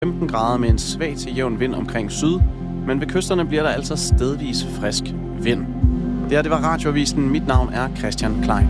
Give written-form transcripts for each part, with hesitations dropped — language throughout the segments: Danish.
15 grader med en svag til jævn vind omkring syd, men ved kysterne bliver der altså stedvis frisk vind. Det var Radioavisen. Mit navn er Christian Klein.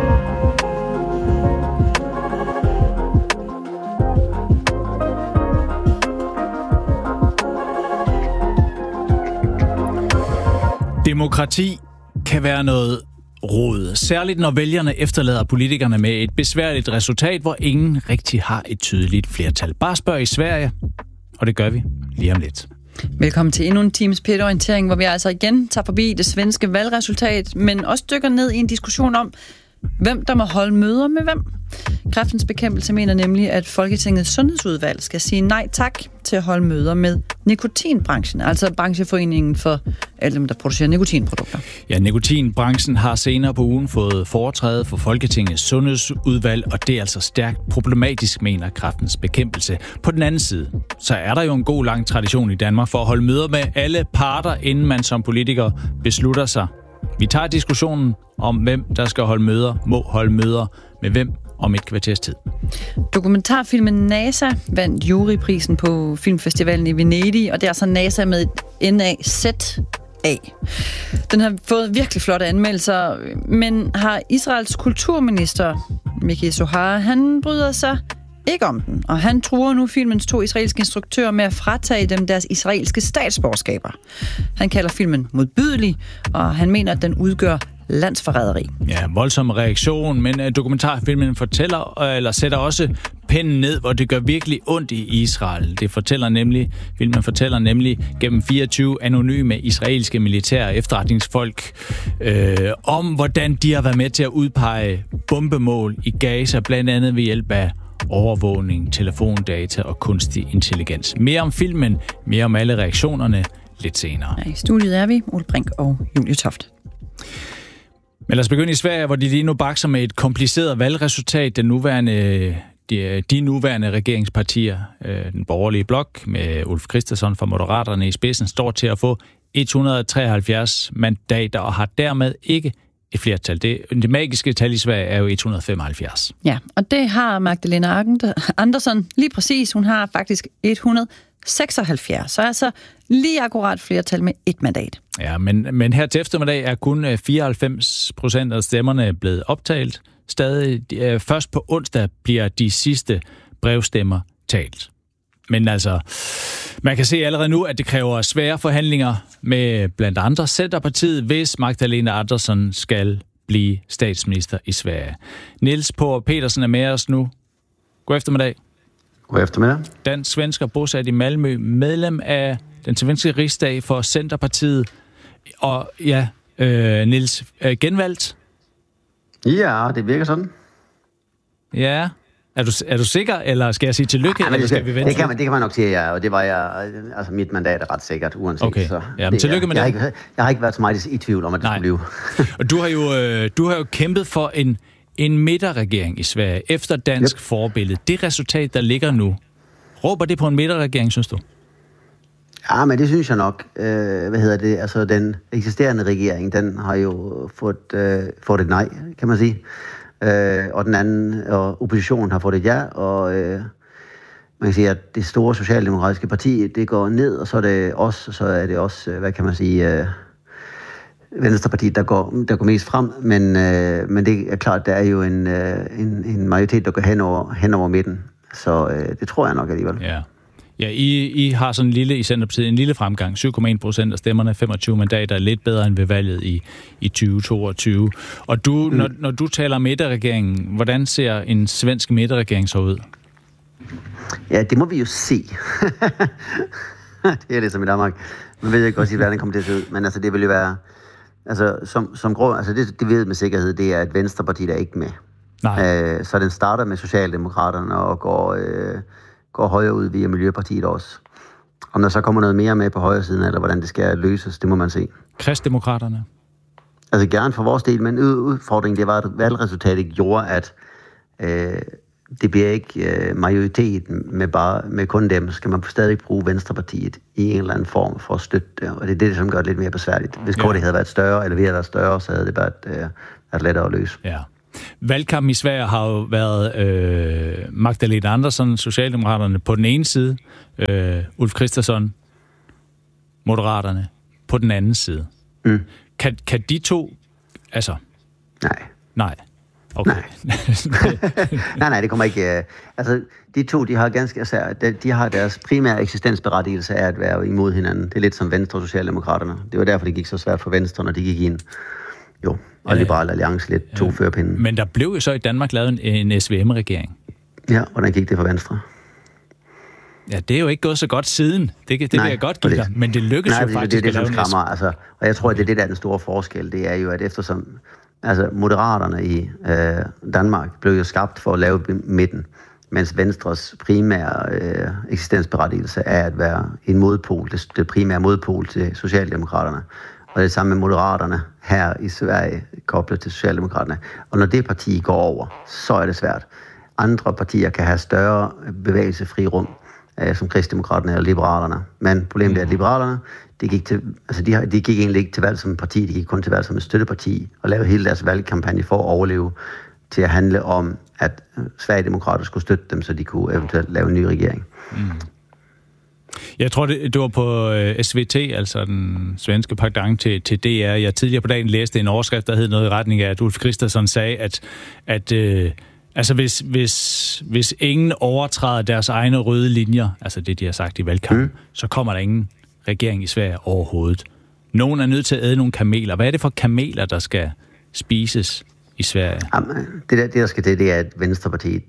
Demokrati kan være noget rod, særligt når vælgerne efterlader politikerne med et besværligt resultat, hvor ingen rigtig har et tydeligt flertal. Bare spørg i Sverige, og det gør vi lige om lidt. Velkommen til endnu en times P1-orientering, hvor vi altså igen tager forbi det svenske valgresultat, men også dykker ned i en diskussion om, hvem der må holde møder med hvem. Kræftens Bekæmpelse mener nemlig, at Folketingets sundhedsudvalg skal sige nej tak til at holde møder med nikotinbranchen, altså brancheforeningen for alle dem, der producerer nikotinprodukter. Ja, nikotinbranchen har senere på ugen fået foretræde for Folketingets sundhedsudvalg, og det er altså stærkt problematisk, mener Kræftens Bekæmpelse. På den anden side, så er der jo en god lang tradition i Danmark for at holde møder med alle parter, inden man som politiker beslutter sig. Vi tager diskussionen om, hvem der skal holde møder, må holde møder med hvem om et kvarters tid. Dokumentarfilmen NASA vandt juryprisen på filmfestivalen i Venedig, og det er altså NASA med et N-A-Z-A. Den har fået virkelig flotte anmeldelser, men har Israels kulturminister, Miki Zohar, han bryder sig ikke om den, og han truer nu filmens 2 israelske instruktører med at fratage dem deres israelske statsborgerskaber. Han kalder filmen modbydelig, og han mener, at den udgør landsforræderi. Ja, voldsom reaktion, men dokumentarfilmen sætter også pennen ned, hvor det gør virkelig ondt i Israel. Filmen fortæller nemlig gennem 24 anonyme israelske militære efterretningsfolk om, hvordan de har været med til at udpege bombemål i Gaza, blandt andet ved hjælp af overvågning, telefondata og kunstig intelligens. Mere om filmen, mere om alle reaktionerne lidt senere. Ja, i studiet er vi, Ole Brink og Julie Toft. Men lad os begynde i Sverige, hvor de lige nu bakser med et kompliceret valgresultat. De nuværende regeringspartier, den borgerlige blok med Ulf Kristersson fra Moderaterne i spidsen, står til at få 173 mandater og har dermed ikke et flertal. Det magiske tal i Sverige er jo 175. Ja, og det har Magdalena Andersson lige præcis. Hun har faktisk 176, så altså lige akkurat flertal med et mandat. Ja, men her til eftermiddag er kun 94% af stemmerne blevet optalt. Stadig først på onsdag bliver de sidste brevstemmer talt. Men altså, man kan se allerede nu, at det kræver svære forhandlinger med blandt andre Centerpartiet, hvis Magdalena Andersson skal blive statsminister i Sverige. Niels Paarup Petersen er med os nu. God eftermiddag. God eftermiddag. Dansk svensker bosat i Malmø, medlem af den svenske rigsdag for Centerpartiet. Og ja, Niels, genvalgt? Ja, det virker sådan. Ja. Er du sikker, eller skal jeg sige tillykke, eller skal vi vente? Det kan man nok sige, ja, og det var jeg, altså mit mandat er ret sikkert, uanset. Okay, så ja, men tillykke med det. Jeg har ikke været så meget i tvivl om, at det skulle blive. Og du har jo kæmpet for en midterregering i Sverige, efter dansk forbillede. Det resultat, der ligger nu, råber det på en midterregering, synes du? Ja, men det synes jeg nok. Altså den eksisterende regering, den har jo fået et nej, kan man sige. Og den anden, og oppositionen har fået et ja, og man kan sige, at det store socialdemokratiske parti, det går ned, og så er det os, og så er det også, hvad kan man sige, Venstrepartiet, der går mest frem, men det er klart, der er jo en majoritet, der går hen over midten, så det tror jeg nok alligevel. Ja. Ja, I har sådan i Centerpartiet en lille fremgang, 7,1% af stemmerne, 25 mandater, lidt bedre end ved valget i 2022. Og når du taler midterregeringen, hvordan ser en svensk midterregering så ud? Ja, det må vi jo se. Det er det som i Danmark. Man ved ikke også, hvordan det kommer til at se ud, men altså det vil jo være, altså som grund, altså det ved med sikkerhed, det er et Venstreparti, der er ikke med. Nej. Så den starter med Socialdemokraterne og går højere ud via Miljøpartiet også. Om der så kommer noget mere med på højre siden, eller hvordan det skal løses, det må man se. Kristdemokraterne? Altså gerne for vores del, men udfordringen, det var, at valgresultatet gjorde, at det bliver ikke majoritet med kun dem. Så skal man stadig bruge Venstrepartiet i en eller anden form for at støtte det. Og det er det, som gør det lidt mere besværligt. Hvis KD havde været større, eller vi havde været større, så havde det været lettere at løse. Ja. Valgkampen i Sverige har jo været Magdalena Andersson, Socialdemokraterne, på den ene side, Ulf Kristersson, Moderaterne, på den anden side. Mm. Kan de to... Altså... Nej. Okay. Nej, det kommer ikke... Altså, de to, de har deres primære eksistensberettigelse af at være imod hinanden. Det er lidt som Venstre og Socialdemokraterne. Det var derfor, det gik så svært for Venstre, når de gik ind. Og Liberal Alliance lidt to førerpinden. Men der blev jo så i Danmark lavet en SVM-regering. Ja, hvordan gik det for Venstre? Ja, det er jo ikke gået så godt siden. Det vil jeg godt give dig. Men det lykkedes jo faktisk at lave en SVM. Altså, og jeg tror, at det er det, der er den store forskel. Det er jo, at eftersom... Altså, Moderaterne i Danmark blev jo skabt for at lave midten, mens Venstres primære eksistensberettigelse er at være en modpol, det primære modpol til Socialdemokraterne. Og det samme med Moderaterne her i Sverige koblet til Socialdemokraterne. Og når det parti går over, så er det svært. Andre partier kan have større bevægelsesfri rum, som Kristdemokraterne eller Liberalerne. Men problemet er, at Liberalerne, de gik egentlig ikke til valg som et parti, de gik kun til valg som et støtteparti, og lavede hele deres valgkampagne for at overleve, til at handle om, at Sverigedemokrater skulle støtte dem, så de kunne eventuelt lave en ny regering. Mm. Jeg tror, det var på SVT, altså den svenske pendant til DR. Jeg tidligere på dagen læste en overskrift, der hed noget i retning af, at Ulf Kristersson sagde, at altså hvis ingen overtræder deres egne røde linjer, altså det, de har sagt i valgkampen, så kommer der ingen regering i Sverige overhovedet. Nogen er nødt til at æde nogle kameler. Hvad er det for kameler, der skal spises i Sverige? Jamen, det der skal til, det er, at Venstrepartiet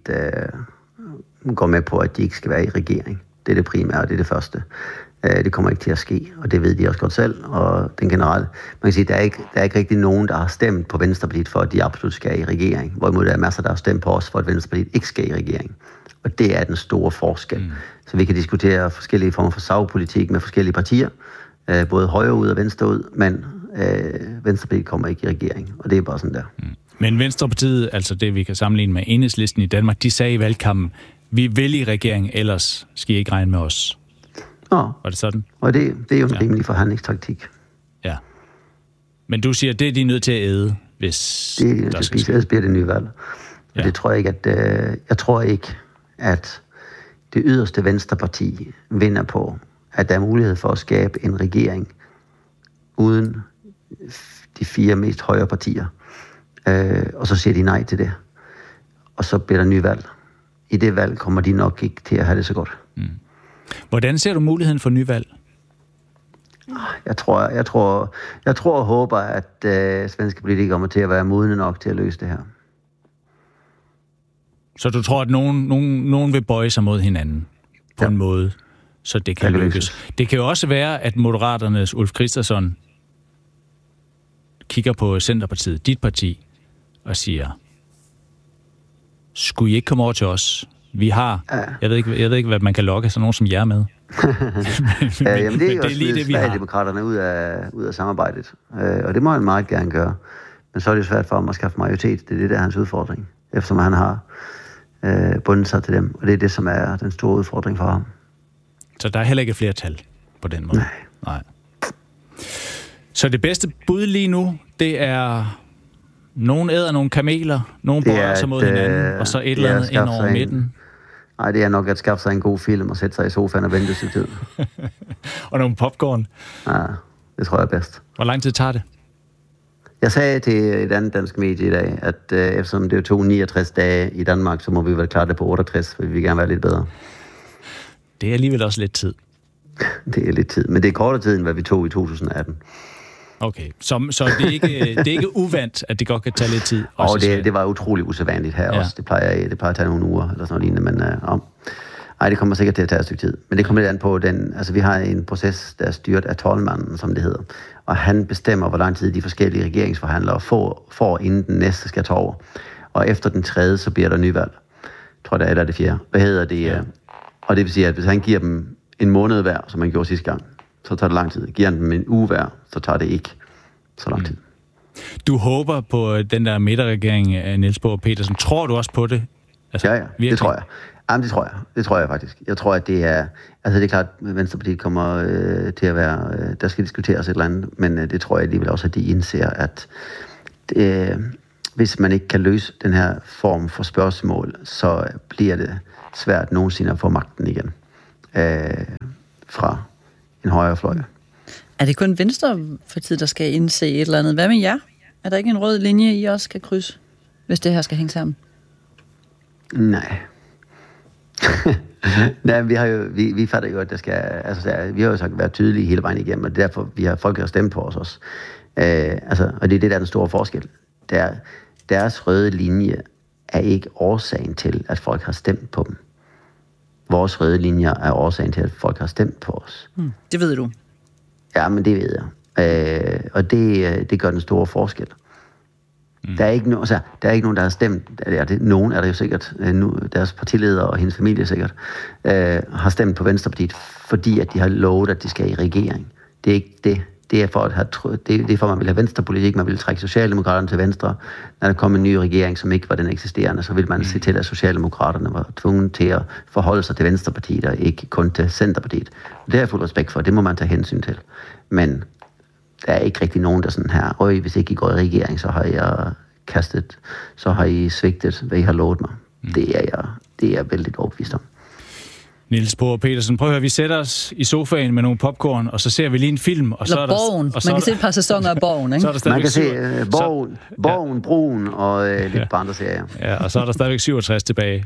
går med på, at de ikke skal være i regering. Det er det primære, og det er det første. Det kommer ikke til at ske, og det ved de også godt selv, og den generelle. Man kan sige, der er ikke rigtig nogen, der har stemt på Venstrepartiet for, at de absolut skal i regering. Hvorimod der er masser, der har stemt på os, for at Venstrepartiet ikke skal i regering. Og det er den store forskel. Mm. Så vi kan diskutere forskellige former for sagpolitik med forskellige partier, både højre ud og venstre ud, men Venstrepartiet kommer ikke i regering, og det er bare sådan der. Mm. Men Venstrepartiet, altså det vi kan sammenligne med Enhedslisten i Danmark, de sagde i valgkampen, vi vil i regering, ellers skal I ikke regne med os. Var det sådan? Og det er jo en rimelig forhandlingstaktik. Ja. Men du siger, det er de nødt til at æde, hvis der skal ske. Ellers bliver det nye valg. Ja. Det tror jeg ikke, jeg tror ikke, at det yderste Venstreparti vinder på, at der er mulighed for at skabe en regering uden de 4 mest højre partier. Og så siger de nej til det. Og så bliver der ny valg. I det valg kommer de nok ikke til at have det så godt. Mm. Hvordan ser du muligheden for nyvalg? Jeg tror og håber, at svenske politikere kommer til at være modne nok til at løse det her. Så du tror, at nogen vil bøje sig mod hinanden på en måde, så det kan lykkes? Det kan jo også være, at Moderaternes Ulf Kristersson kigger på Centerpartiet, dit parti, og siger, skulle I ikke komme over til os? Vi har, jeg ved ikke, hvad man kan lokke sådan nogen som jer med. Jamen det er jo også lige det, vi har. Sverigedemokraterne ud af samarbejdet. Og det må han meget gerne gøre. Men så er det jo svært for ham at skaffe majoritet. Det er det, der er hans udfordring. Eftersom han har bundet sig til dem. Og det er det, som er den store udfordring for ham. Så der er heller ikke flertal på den måde? Nej. Så det bedste bud lige nu, det er... Nogen æder nogle kameler, nogen bøjer sig mod hinanden, og så et eller andet ind over midten. Nej, det er nok at skaffe sig en god film og sætte sig i sofaen og vente sin tid. Og nogle popcorn. Ja, det tror jeg er bedst. Hvor lang tid tager det? Jeg sagde til et andet dansk medie i dag, at eftersom det tog 69 dage i Danmark, så må vi vel klare det på 68, for vi vil gerne være lidt bedre. Det er alligevel også lidt tid. Det er lidt tid, men det er kortere tid, end hvad vi tog i 2018. Okay, så det er ikke uvandt, at det godt kan tage lidt tid? Og det var utrolig usædvanligt her også. Det plejer at tage nogle uger eller sådan noget lignende, men det kommer sikkert til at tage et stykke tid. Men det kommer lidt an på vi har en proces, der er styret af tolvmanden, som det hedder. Og han bestemmer, hvor lang tid de forskellige regeringsforhandlere får inden den næste skal tage over. Og efter den tredje, så bliver der nyvalg. Jeg tror, eller det fjerde. Hvad hedder det? Ja. Og det vil sige, at hvis han giver dem en måned hver, som han gjorde sidste gang, så tager det lang tid. Giver han dem en uge hver, så tager det ikke så lang tid. Du håber på den der midterregering af Niels Bohr Petersen. Tror du også på det? Altså, ja, virkelig? Det tror jeg. Jamen, det tror jeg faktisk. Jeg tror, at det er... Altså, det er klart, at Venstrepartiet kommer til at være... der skal diskuteres et eller andet, men det tror jeg alligevel også, at de indser, at hvis man ikke kan løse den her form for spørgsmål, så bliver det svært nogensinde at få magten igen fra en højre fløj. Er det kun Venstrepartiet, der skal indse et eller andet? Hvad med jer? Er der ikke en rød linje, I også skal krydse, hvis det her skal hænge sammen? Nej. Nej, vi fatter jo, at det skal... Altså, vi har jo sagt været tydelige hele vejen igennem, og derfor vi har folk, der stemt på os også. Og det er det, der er den store forskel. Deres røde linje er ikke årsagen til, at folk har stemt på dem. Vores røde linjer er årsagen til, at folk har stemt på os. Det ved du. Ja, men det ved jeg. Og det gør den store forskel. Der er ikke nogen, der har stemt. Nogen er der jo sikkert. Deres partileder og hendes familie sikkert har stemt på Venstrepartiet, fordi at de har lovet, at de skal i regering. Det er ikke det. Det er for at man vil have venstrepolitik, man vil trække Socialdemokraterne til venstre. Når der kom en ny regering, som ikke var den eksisterende, så vil man se til, at Socialdemokraterne var tvunget til at forholde sig til Venstrepartiet, og ikke kun til Centerpartiet. Det har jeg fuld respekt for, det må man tage hensyn til. Men der er ikke rigtig nogen, der sådan her, hvis ikke I går i regering, så har I svigtet, hvad I har lovet mig. Det er jeg vældig overbevist om. Niels Bohr Petersen, prøv at høre, vi sætter os i sofaen med nogle popcorn, og så ser vi lige en film. Og så er der Borgen. Man kan se et par sæsoner af Borgen, ikke? Man kan se Borgen, Broen og lidt på andre serier. Ja, og så er der stadigvæk 67 tilbage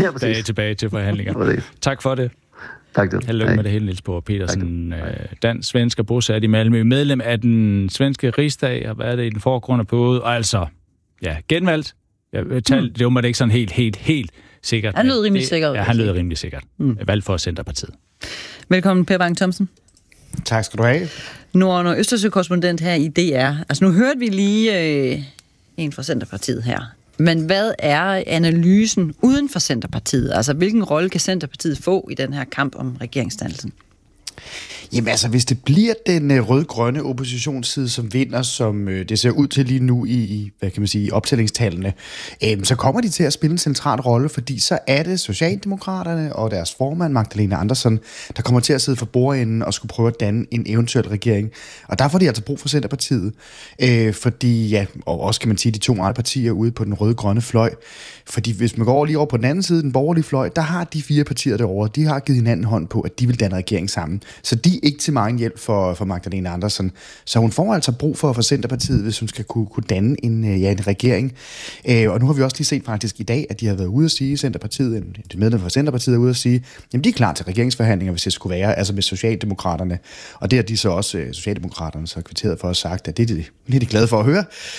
til forhandlinger. Tak for det. Tak du. Held med det hele, Niels Bohr Petersen. Dansk svensker bosat i Malmø, medlem af den svenske rigsdag, har været det i den foregående periode, og altså, genvalgt. Det var det ikke sådan helt sikkert. Han lød rimelig sikkert. Ja, han lød rimelig sikkert. Valgt for Centerpartiet. Velkommen, Per Bang Thomsen. Tak skal du have. Nord- og Østersø-korrespondent her i DR. Altså, nu hørte vi lige en fra Centerpartiet her. Men hvad er analysen uden for Centerpartiet? Altså, hvilken rolle kan Centerpartiet få i den her kamp om regeringsdannelsen? Jamen altså, hvis det bliver den rød-grønne oppositionsside, som vinder, som det ser ud til lige nu i hvad kan man sige, optællingstallene, så kommer de til at spille en central rolle, fordi så er det Socialdemokraterne og deres formand, Magdalena Andersson, der kommer til at sidde for bordenden og skulle prøve at danne en eventuel regering. Og der får de altså brug for Centerpartiet, fordi, ja, og også kan man sige, de to andre partier ude på den rød-grønne fløj, fordi hvis man går lige over på den anden side, den borgerlige fløj, der har de fire partier derovre, de har givet hinanden hånd på, at de vil danne regering sammen. Så de er ikke til meget hjælp for Magdalena Andersson. Så hun får altså brug for Centerpartiet, hvis hun skal kunne danne en regering. Og nu har vi også lige set faktisk i dag, at de har været ude at sige, Centerpartiet, et medlem fra Centerpartiet er ude at sige, jamen de er klar til regeringsforhandlinger, hvis det skulle være, altså med Socialdemokraterne. Og det har de så også, Socialdemokraterne, så kvitteret for at sagt, at det er de glade for at høre.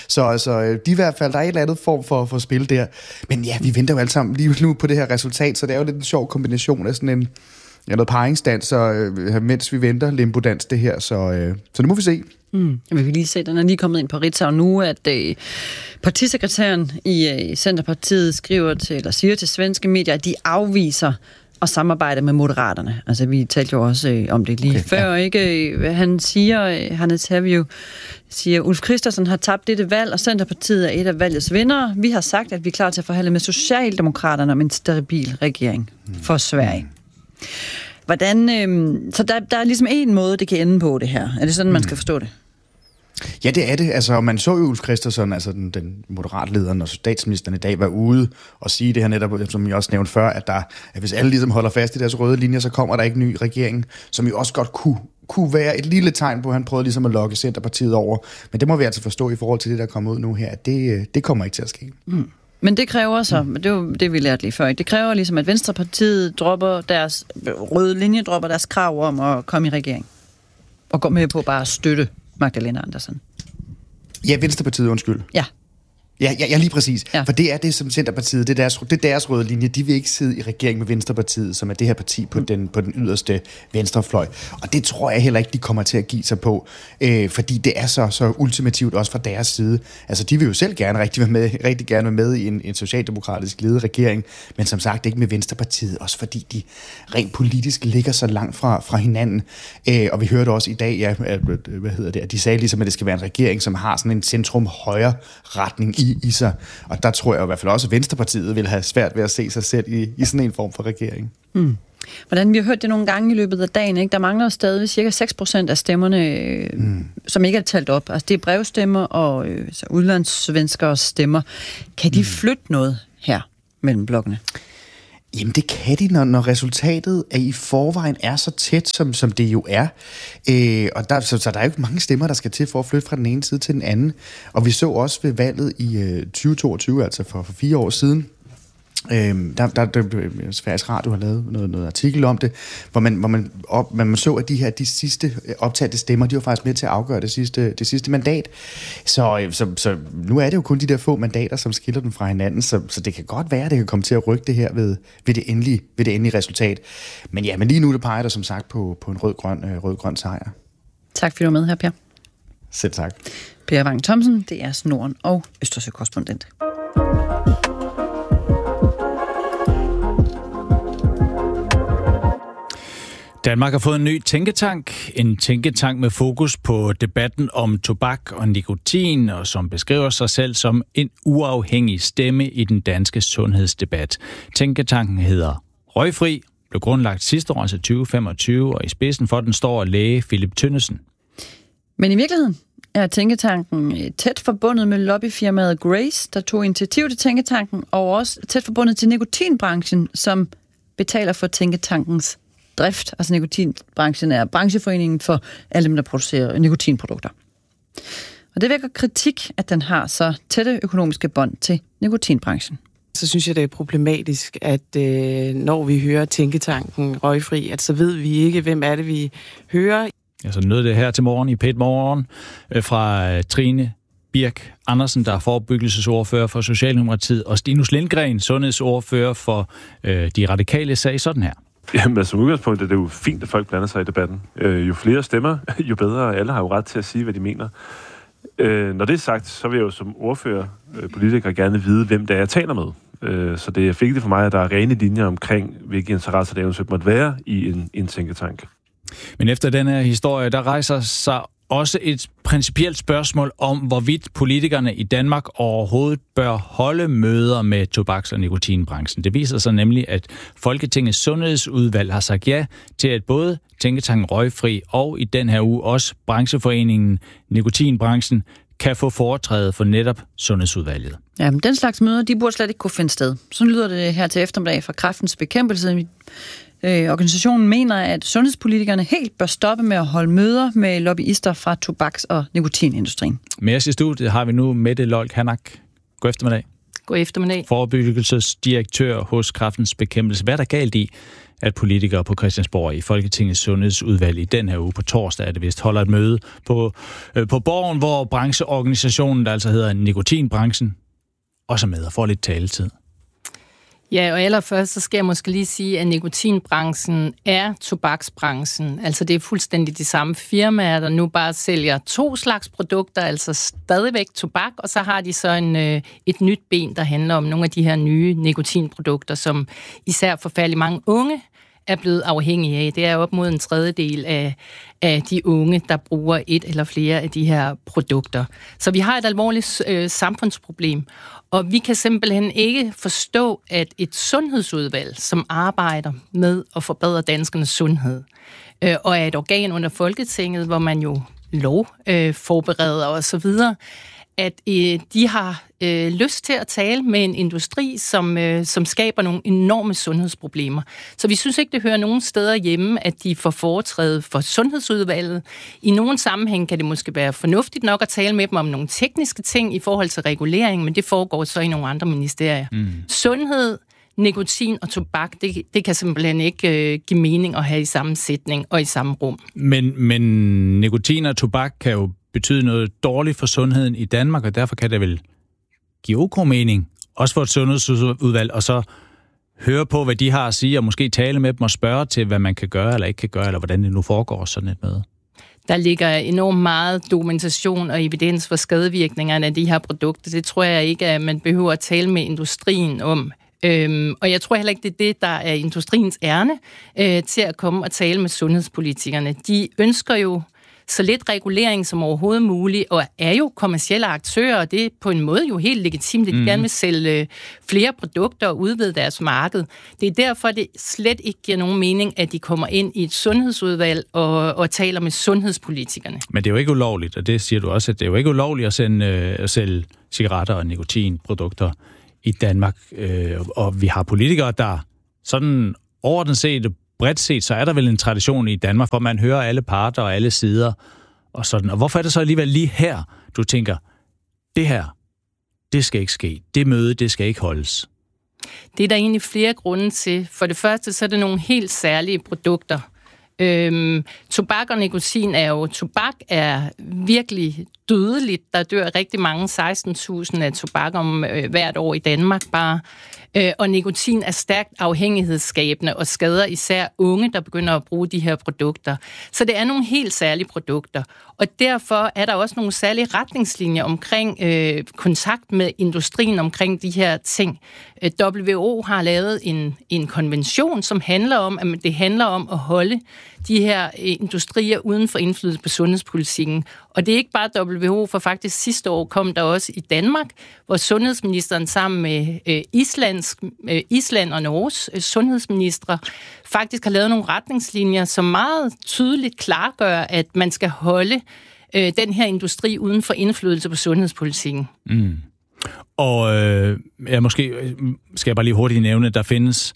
Så de i hvert fald, der er et eller andet form for spil der. Men ja, vi venter jo alle sammen lige nu på det her resultat, så det er jo lidt en sjov kombination af sådan noget paringsdans, og mens vi venter limbo-dans det her, så nu må vi se. Vi kan lige se, den er lige kommet ind på Ritzau nu, at partisekretæren i Centerpartiet siger til svenske medier, at de afviser at samarbejde med Moderaterne. Altså, vi talte jo også om det lige før, ikke? Han siger, han interview, Ulf Kristersson har tabt dette valg, og Centerpartiet er et af valgets vindere. Vi har sagt, at vi er klar til at forhandle med Socialdemokraterne om en stabil regering for Sverige. Hvordan, så der er ligesom en måde, det kan ende på det her. Er det sådan, man skal forstå det? Ja, det er det. Altså, man så jo Ulf Kristersson, altså den moderatlederen og statsministeren i dag, var ude og sige det her netop, som jeg også nævnte før, at hvis alle ligesom holder fast i deres røde linjer, så kommer der ikke en ny regering, som jo også godt kunne være et lille tegn på, at han prøvede ligesom at lokke Centerpartiet over. Men det må vi altså forstå i forhold til det, der kommer ud nu her, at det kommer ikke til at ske. Men det kræver så, det var det, vi lærte lige før, ikke? Det kræver ligesom, at Venstrepartiet dropper deres røde linje, dropper deres krav om at komme i regering. Og gå med på bare at støtte Magdalena Andersson. Ja, Venstrepartiet, undskyld. Ja. Ja, lige præcis. Ja. For det er det, som Centerpartiet, det er deres røde linje. De vil ikke sidde i regering med Venstrepartiet, som er det her parti på den yderste venstrefløj. Og det tror jeg heller ikke, de kommer til at give sig på, fordi det er så ultimativt også fra deres side. Altså, de vil jo selv rigtig gerne være med i en socialdemokratisk ledet regering, men som sagt ikke med Venstrepartiet, også fordi de rent politisk ligger så langt fra hinanden. Og vi hørte også i dag, at de sagde ligesom, at det skal være en regering, som har sådan en centrum-højre retning i sig. Og der tror jeg i hvert fald også, at Venstrepartiet vil have svært ved at se sig selv i sådan en form for regering. Hvordan vi har hørt det nogle gange i løbet af dagen, ikke? Der mangler stadig cirka 6% af stemmerne, som ikke er talt op. Altså det er brevstemmer og udlandssvenskers stemmer. Kan de flytte noget her mellem blokkene? Jamen det kan de, når resultatet af i forvejen er så tæt, som det jo er. Og så der er jo ikke mange stemmer, der skal til for at flytte fra den ene side til den anden. Og vi så også ved valget i 2022, altså for 4 år siden, Sveriges Radio har lavet noget artikel om det, hvor man så, at de sidste optatte stemmer, de var faktisk med til at afgøre det sidste mandat. Så nu er det jo kun de der få mandater, som skiller dem fra hinanden, så det kan godt være, at det kan komme til at rykke det her ved det endelige resultat. Men lige nu det peger der som sagt på en rød-grøn sejr. Tak fordi du var med her, Per. Selv tak. Per Vang Thomsen, det er Norden- og Østersø-korrespondent. Danmark har fået en ny tænketank. En tænketank med fokus på debatten om tobak og nikotin, og som beskriver sig selv som en uafhængig stemme i den danske sundhedsdebat. Tænketanken hedder Røgfri, blev grundlagt sidste år, altså 2025, og i spidsen for den står læge Philip Tønnesen. Men i virkeligheden er tænketanken tæt forbundet med lobbyfirmaet Grace, der tog initiativ til tænketanken, og også tæt forbundet til nikotinbranchen, som betaler for tænketankens drift. Altså nikotinbranchen er brancheforeningen for alle dem, der producerer nikotinprodukter. Og det vækker kritik, at den har så tætte økonomiske bånd til nikotinbranchen. Så synes jeg, det er problematisk, at når vi hører tænketanken Røgfri, at så ved vi ikke, hvem er det, vi hører. Altså nød det her til morgen i P1 Morgen fra Trine Birk Andersen, der er forebyggelsesordfører for Socialdemokratiet, og Stinus Lindgren, sundhedsordfører for De Radikale, sagde sådan her. Jamen, som udgangspunkt er det jo fint, at folk blander sig i debatten. Jo flere stemmer, jo bedre. Alle har jo ret til at sige, hvad de mener. Når det er sagt, så vil jeg jo som ordfører, politiker, gerne vide, hvem det er, jeg taler med. Så det er vigtigt for mig, at der er rene linjer omkring, hvilke interesser der eventuelt måtte være i en tænketank. Men efter den her historie, der rejser sig også et principielt spørgsmål om, hvorvidt politikerne i Danmark overhovedet bør holde møder med tobaks- og nikotinbranchen. Det viser sig nemlig, at Folketingets sundhedsudvalg har sagt ja til, at både tænketanken Røgfri og i den her uge også brancheforeningen Nikotinbranchen kan få foretræde for netop sundhedsudvalget. Ja, men den slags møder, de burde slet ikke kunne finde sted. Sådan lyder det her til eftermiddag fra Kræftens Bekæmpelse. Organisationen mener, at sundhedspolitikerne helt bør stoppe med at holde møder med lobbyister fra tobaks- og nikotinindustrien. Med os i studiet har vi nu Mette Lolk Hanak. God eftermiddag. God eftermiddag. Forebyggelsesdirektør hos Kræftens Bekæmpelse. Hvad er der galt i, at politikere på Christiansborg i Folketingets sundhedsudvalg i den her uge på torsdag, er det vist, holder et møde på Borgen, hvor brancheorganisationen, der altså hedder Nikotinbranchen, også er med og får lidt taletid? Ja, og allerførst så skal jeg måske lige sige, at nikotinbranchen er tobaksbranchen. Altså det er fuldstændig de samme firmaer, der nu bare sælger 2 slags produkter, altså stadigvæk tobak, og så har de så et nyt ben, der handler om nogle af de her nye nikotinprodukter, som især forfærdelig mange unge er blevet afhængige af. Det er op mod 1/3 af de unge, der bruger et eller flere af de her produkter. Så vi har et alvorligt samfundsproblem, og vi kan simpelthen ikke forstå, at et sundhedsudvalg, som arbejder med at forbedre danskernes sundhed, og er et organ under Folketinget, hvor man jo lovforbereder og så videre, at de har lyst til at tale med en industri, som skaber nogle enorme sundhedsproblemer. Så vi synes ikke, det hører nogen steder hjemme, at de får foretræde for sundhedsudvalget. I nogle sammenhæng kan det måske være fornuftigt nok at tale med dem om nogle tekniske ting i forhold til regulering, men det foregår så i nogle andre ministerier. Sundhed, nikotin og tobak, det kan simpelthen ikke give mening at have i samme sætning og i samme rum. Men nikotin og tobak kan jo betyde noget dårligt for sundheden i Danmark, og derfor kan det vel give ok mening, også for et sundhedsudvalg, og så høre på, hvad de har at sige, og måske tale med dem og spørge til, hvad man kan gøre eller ikke kan gøre, eller hvordan det nu foregår sådan et møde. Der ligger enormt meget dokumentation og evidens for skadevirkningerne af de her produkter. Det tror jeg ikke, at man behøver at tale med industrien om. Og jeg tror heller ikke, det er det, der er industriens ærne til at komme og tale med sundhedspolitikerne. De ønsker jo så lidt regulering som overhovedet muligt, og er jo kommercielle aktører, og det er på en måde jo helt legitimt, at de gerne vil sælge flere produkter og udvide deres marked. Det er derfor, det slet ikke giver nogen mening, at de kommer ind i et sundhedsudvalg og taler med sundhedspolitikerne. Men det er jo ikke ulovligt, og det siger du også, at det er jo ikke ulovligt at sælge cigaretter og nikotinprodukter i Danmark. Og vi har politikere, der sådan overordnet set, bredt set, så er der vel en tradition i Danmark, hvor man hører alle parter og alle sider og sådan. Og hvorfor er det så alligevel lige her, du tænker, det her, det skal ikke ske. Det møde, det skal ikke holdes? Det er der egentlig flere grunde til. For det første, så er det nogle helt særlige produkter. Tobak og nikotin tobak er virkelig dødeligt. Der dør rigtig mange, 16.000 af tobak hvert år i Danmark bare. Og nikotin er stærkt afhængighedsskabende og skader især unge, der begynder at bruge de her produkter. Så det er nogle helt særlige produkter. Og derfor er der også nogle særlige retningslinjer omkring kontakt med industrien omkring de her ting. WHO har lavet en konvention, som handler om, at det handler om at holde de her industrier uden for indflydelse på sundhedspolitikken. Og det er ikke bare WHO, for faktisk sidste år kom der også i Danmark, hvor sundhedsministeren sammen med Island og Norges sundhedsministre faktisk har lavet nogle retningslinjer, som meget tydeligt klargør, at man skal holde den her industri uden for indflydelse på sundhedspolitikken. Mm. Og måske skal jeg bare lige hurtigt nævne, at der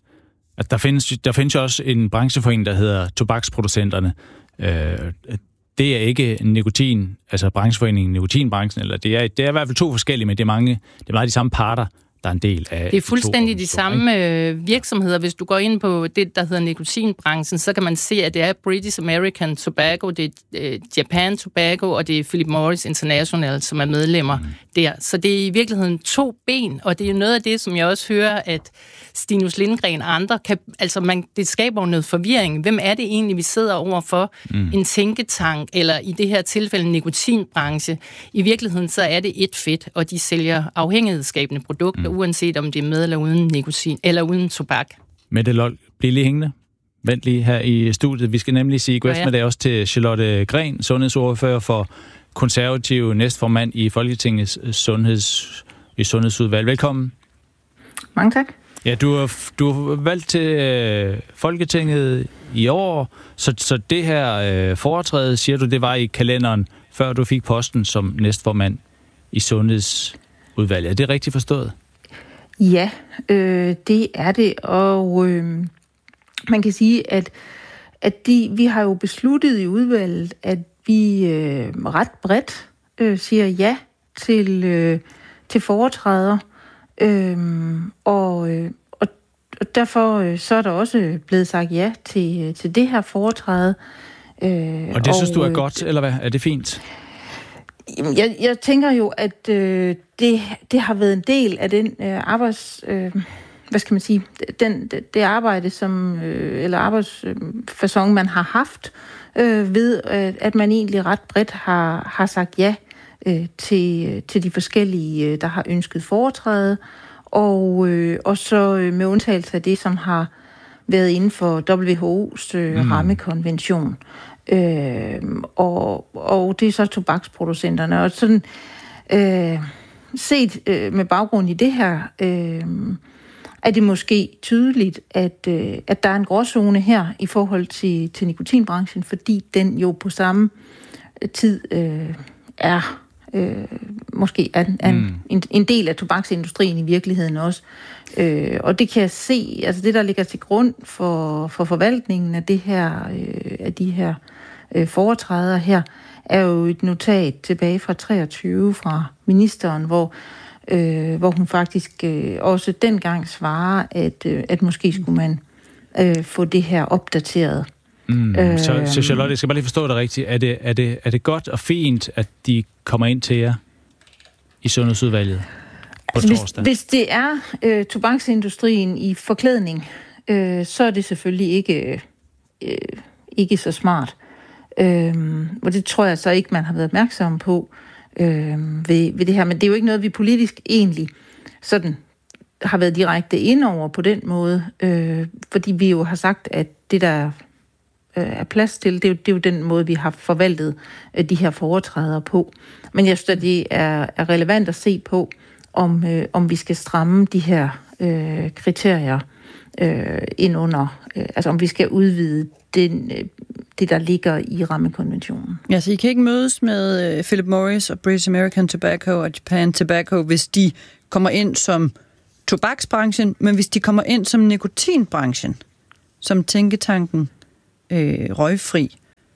findes jo også en brancheforening, der hedder Tobaksproducenterne. Det er ikke nikotin, altså brancheforeningen nikotinbranchen, eller det er i hvert fald to forskellige, men det er meget de samme parter, der er en del af. Det er fuldstændig de samme virksomheder. Hvis du går ind på det, der hedder nikotinbranchen, så kan man se, at det er British American Tobacco, det er Japan Tobacco, og det er Philip Morris International, som er medlemmer der. Så det er i virkeligheden to ben, og det er jo noget af det, som jeg også hører, at Stinus Lindgren og andre det skaber noget forvirring. Hvem er det egentlig, vi sidder overfor? En tænketank, eller i det her tilfælde en nikotinbranche. I virkeligheden så er det et fedt, og de sælger afhængighedsskabende produkter, uanset om det er med eller uden nikotin, eller uden tobak. Mette Lold, bliv lige hængende. Vent lige her i studiet. Vi skal nemlig sige god eftermiddag også til Charlotte Gren, sundhedsordfører for konservative næstformand i Folketingets sundhedsudvalg. Velkommen. Mange tak. Ja, du er valgt til Folketinget i år, så det her foretræde, siger du, det var i kalenderen, før du fik posten som næstformand i sundhedsudvalget. Er det rigtigt forstået? Ja, det er det, og man kan sige, at vi har jo besluttet i udvalget, at vi ret bredt siger ja til foretræder, og derfor så er der også blevet sagt ja til det her foretræde. Og det synes du er godt, eller hvad? Er det fint? Jeg tænker jo, at det har været en del af den det arbejde, eller arbejdsfacon, man har haft, ved at man egentlig ret bredt har sagt ja til de forskellige, der har ønsket foretræde, og så med undtagelse af det, som har været inden for WHO's rammekonvention. Og det er så tobaksproducenterne. Og sådan set med baggrund i det her, er det måske tydeligt, at der er en gråzone her i forhold til nikotinbranchen, fordi den jo på samme tid er måske en del af tobaksindustrien i virkeligheden også. Og det kan jeg se, altså det, der ligger til grund for forvaltningen af af de her foretræder her, er jo et notat tilbage fra 23 fra ministeren, hvor hun faktisk også dengang svarer, at måske skulle man få det her opdateret. Så Charlotte, jeg skal bare lige forstå det rigtigt. Er det godt og fint, at de kommer ind til jer i sundhedsudvalget på torsdag? Hvis det er tobaksindustrien i forklædning, så er det selvfølgelig ikke så smart. Og det tror jeg så ikke, man har været opmærksom på ved det her. Men det er jo ikke noget, vi politisk egentlig sådan har været direkte ind over på den måde. Fordi vi jo har sagt, at det, der er plads til. Det er jo den måde, vi har forvaltet de her foretræder på. Men jeg synes, at det er relevant at se på, om vi skal stramme de her kriterier ind under, altså om vi skal udvide det, der ligger i rammekonventionen. Ja, så I kan ikke mødes med Philip Morris og British American Tobacco og Japan Tobacco, hvis de kommer ind som tobaksbranchen, men hvis de kommer ind som nikotinbranchen, som tænketanken røgfri,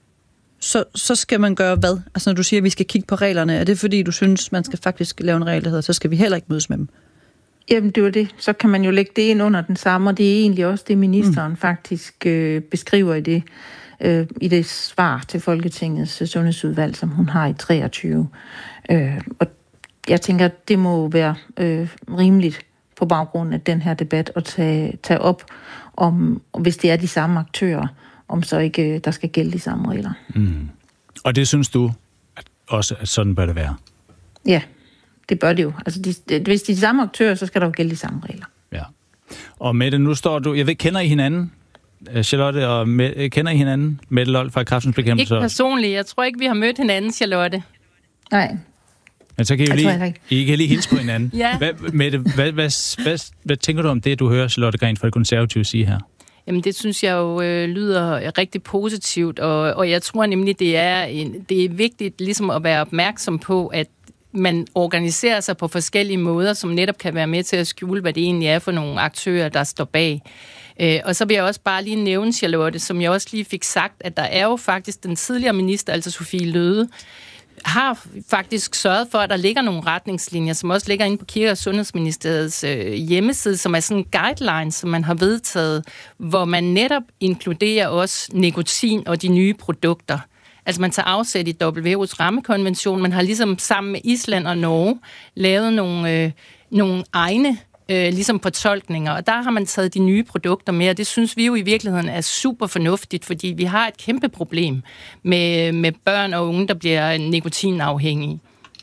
så skal man gøre hvad? Altså når du siger, at vi skal kigge på reglerne, er det fordi, du synes, man skal faktisk lave en regel, der hedder, så skal vi heller ikke mødes med dem? Jamen, det var det. Så kan man jo lægge det ind under den samme, og det er egentlig også det, ministeren faktisk beskriver i det svar til Folketingets sundhedsudvalg, som hun har i 23. Og jeg tænker, det må være rimeligt på baggrund af den her debat at tage op, om hvis det er de samme aktører, om så ikke der skal gælde de samme regler. Mm. Og det synes du også, at sådan bør det være? Ja, det bør det jo. Altså, hvis de er de samme aktører, så skal der jo gælde de samme regler. Ja. Og Mette, nu står du... Jeg ved, kender I hinanden? Charlotte og kender I hinanden? Mette Lold fra Kræftens Bekæmpelse? Ikke personligt. Jeg tror ikke, vi har mødt hinanden, Charlotte. Nej. Men så kan I kan lige hilse på hinanden. Ja. Mette, hvad tænker du om det, du hører Charlotte Green fra Det Konservative sige her? Jamen, det synes jeg jo lyder rigtig positivt, og jeg tror nemlig, det er vigtigt ligesom at være opmærksom på, at man organiserer sig på forskellige måder, som netop kan være med til at skjule, hvad det egentlig er for nogle aktører, der står bag. Og så vil jeg også bare lige nævne, Charlotte, som jeg også lige fik sagt, at der er jo faktisk den tidligere minister, altså Sophie Løhde, har faktisk sørget for, at der ligger nogle retningslinjer, som også ligger inde på Kirke- og Sundhedsministeriets hjemmeside, som er sådan en guideline, som man har vedtaget, hvor man netop inkluderer også nikotin og de nye produkter. Altså man tager afsæt i WHO's rammekonvention. Man har ligesom sammen med Island og Norge lavet nogle egne ligesom fortolkninger, og der har man taget de nye produkter med, og det synes vi jo i virkeligheden er super fornuftigt, fordi vi har et kæmpe problem med børn og unge, der bliver nikotinafhængige.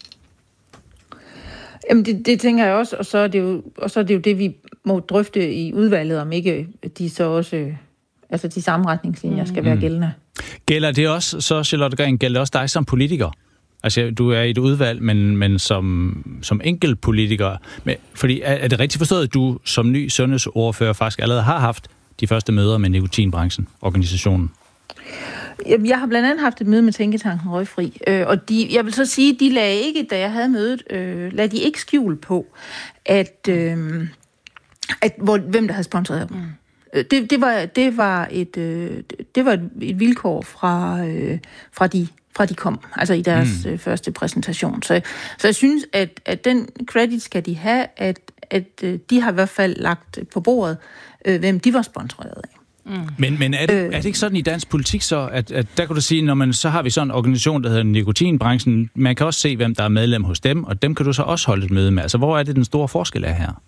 Jamen det tænker jeg også, og så er det jo det, vi må drøfte i udvalget, om ikke de så også, altså de samme retningslinjer skal være gældende. Gælder det også, så Charlotte Green, gælder det også dig som politiker? Altså, du er i et udvalg, men som enkelt politiker. Fordi er det rigtigt forstået, at du som ny sundhedsordfører faktisk allerede har haft de første møder med nikotinbranchen, organisationen? Jeg har blandt andet haft et møde med Tænketanken Røgfri, og jeg vil så sige, de lagde ikke, da jeg havde mødet, lagde de ikke skjul på, hvem der havde sponsoreret dem. Det var et vilkår fra de kom, altså i deres første præsentation. Så jeg synes, at den credit skal de have, at de har i hvert fald lagt på bordet, hvem de var sponsoreret af. Men er det ikke sådan i dansk politik så, at der kan du sige, så har vi sådan en organisation, der hedder nikotinbranchen, man kan også se, hvem der er medlem hos dem, og dem kan du så også holde et møde med. Altså, hvor er det den store forskel er her?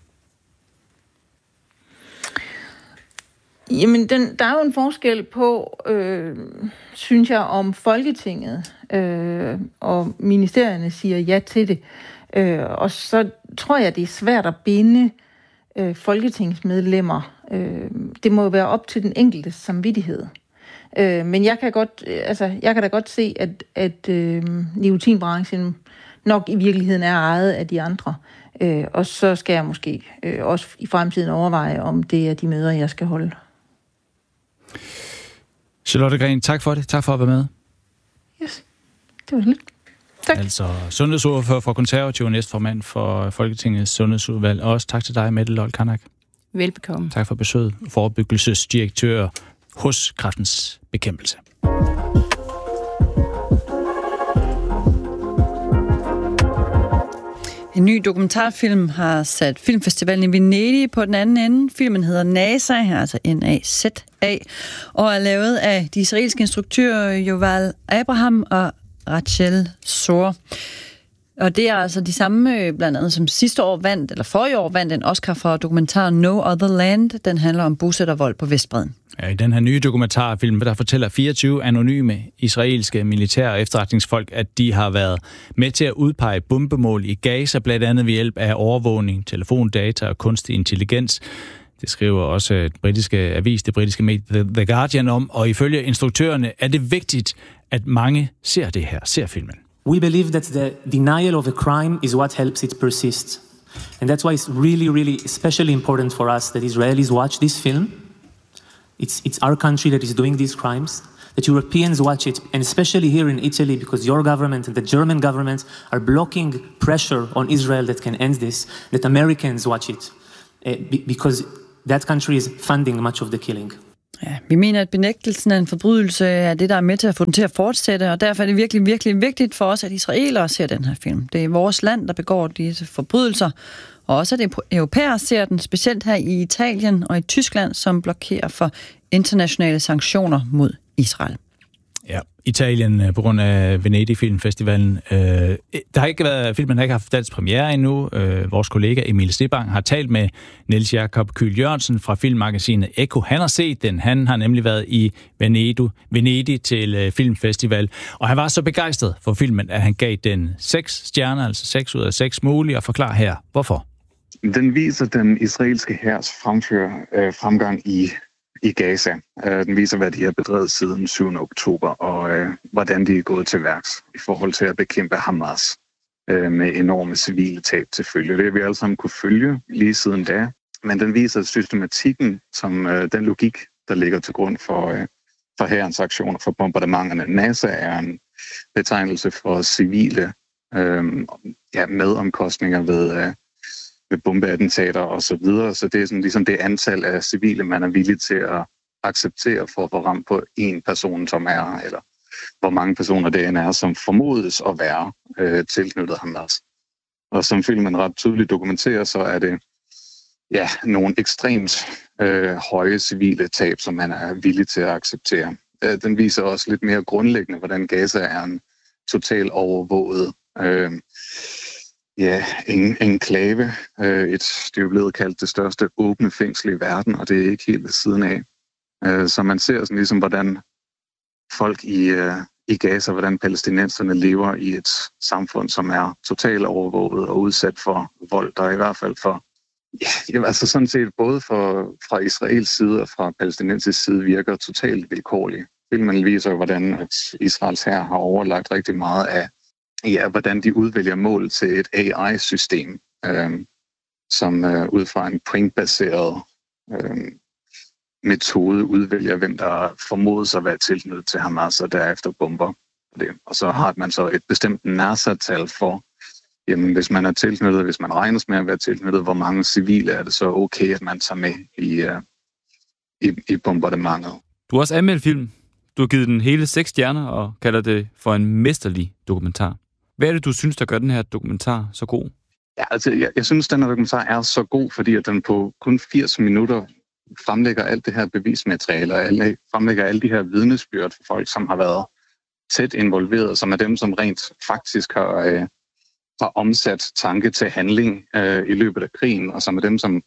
Jamen, der er jo en forskel på, synes jeg, om Folketinget og ministerierne siger ja til det. Og så tror jeg, det er svært at binde folketingsmedlemmer. Det må være op til den enkelte samvittighed. Men jeg kan da godt se, at nikotinbranchen nok i virkeligheden er ejet af de andre. Og så skal jeg måske også i fremtiden overveje, om det er de møder, jeg skal holde. Charlotte Green, tak for det. Tak for at være med. Yes, det var lidt. Tak. Altså sundhedsordfører for Konservative, næstformand for Folketingets sundhedsudvalg. Og også tak til dig, Mette Lold Kanak. Velbekomme. Tak for besøget. Forebyggelsesdirektør hos Kræftens Bekæmpelse. En ny dokumentarfilm har sat filmfestivalen i Venedig på den anden ende. Filmen hedder NASA, altså N-A-Z-A, og er lavet af de israelske instruktører Yuval Abraham og Rachel Zor. Og det er altså de samme, blandt andet som forrige år vandt en Oscar for dokumentaren No Other Land. Den handler om bosættervold på Vestbredden. Ja, i den her nye dokumentarfilm, der fortæller 24 anonyme israelske militære og efterretningsfolk, at de har været med til at udpege bombemål i Gaza, blandt andet ved hjælp af overvågning, telefondata og kunstig intelligens. Det skriver også det britiske medie The Guardian om, og ifølge instruktørerne er det vigtigt, at mange ser det her, ser filmen. We believe that the denial of a crime is what helps it persist. And that's why it's really, really especially important for us that Israelis watch this film. It's our country that is doing these crimes, that Europeans watch it, and especially here in Italy, because your government and the German government are blocking pressure on Israel that can end this, that Americans watch it, because that country is funding much of the killing. Ja, vi mener, at benægtelsen af en forbrydelse er det, der er med til at få den til at fortsætte, og derfor er det virkelig, virkelig vigtigt for os, at israelere ser den her film. Det er vores land, der begår disse forbrydelser, og også at europæere ser den, specielt her i Italien og i Tyskland, som blokerer for internationale sanktioner mod Israel. Ja, Italien på grund af Venedig Filmfestivalen. Filmen har ikke haft dansk premiere endnu. Vores kollega Emil Stebang har talt med Niels Jakob Kyhl Jørgensen fra filmmagasinet Ekko. Han har set den. Han har nemlig været i Venedig til filmfestival, og han var så begejstret for filmen, at han gav den 6 stjerner, altså 6 ud af 6 mulige, og forklarer her, hvorfor. Den viser den israelske hærs fremgang i Gaza. Den viser, hvad de har bedrevet siden 7. oktober, og hvordan de er gået til værks i forhold til at bekæmpe Hamas med enorme civile tab til følge. Det har vi alle sammen kunne følge lige siden da, men den viser systematikken, som den logik, der ligger til grund for hærens aktioner, for bombardementerne. NASA er en betegnelse for civile medomkostninger ved bombeattentater og så videre. Så det er sådan ligesom det antal af civile, man er villig til at acceptere for at få ramt på en person, som er, eller hvor mange personer det end er, som formodes at være tilknyttet Hamas. Og som filmen ret tydeligt dokumenterer, så er det nogle ekstremt høje civile tab, som man er villig til at acceptere. Den viser også lidt mere grundlæggende, hvordan Gaza er en total overvåget enklave. Det er jo blevet kaldt det største åbne fængsel i verden, og det er ikke helt ved siden af. Så man ser sådan ligesom, hvordan folk i Gaza, hvordan palæstinenserne lever i et samfund, som er totalt overvåget og udsat for vold, der i hvert fald altså sådan set både fra Israels side og fra palæstinensisk side virker totalt vilkårligt. Filmen viser, hvordan Israels hær har overlagt rigtig meget af hvordan de udvælger mål til et AI-system, som ud fra en pointbaseret metode udvælger, hvem der formodes at være tilknyttet til Hamas, og derefter bomber det. Og så har man så et bestemt NASA-tal for, jamen hvis man er tilknyttet, hvis man regnes med at være tilknyttet, hvor mange civile er det så okay, at man tager med i bombardementet. Du har også anmeldt film. Du har givet den hele 6 stjerner og kalder det for en mesterlig dokumentar. Hvad er det, du synes, der gør den her dokumentar så god? Ja, altså, jeg synes, den her dokumentar er så god, fordi at den på kun 80 minutter fremlægger alt det her bevismateriale, og fremlægger alle de her vidnesbyrd for folk, som har været tæt involveret, som er dem, som rent faktisk har omsat tanke til handling i løbet af krigen, og som er dem, som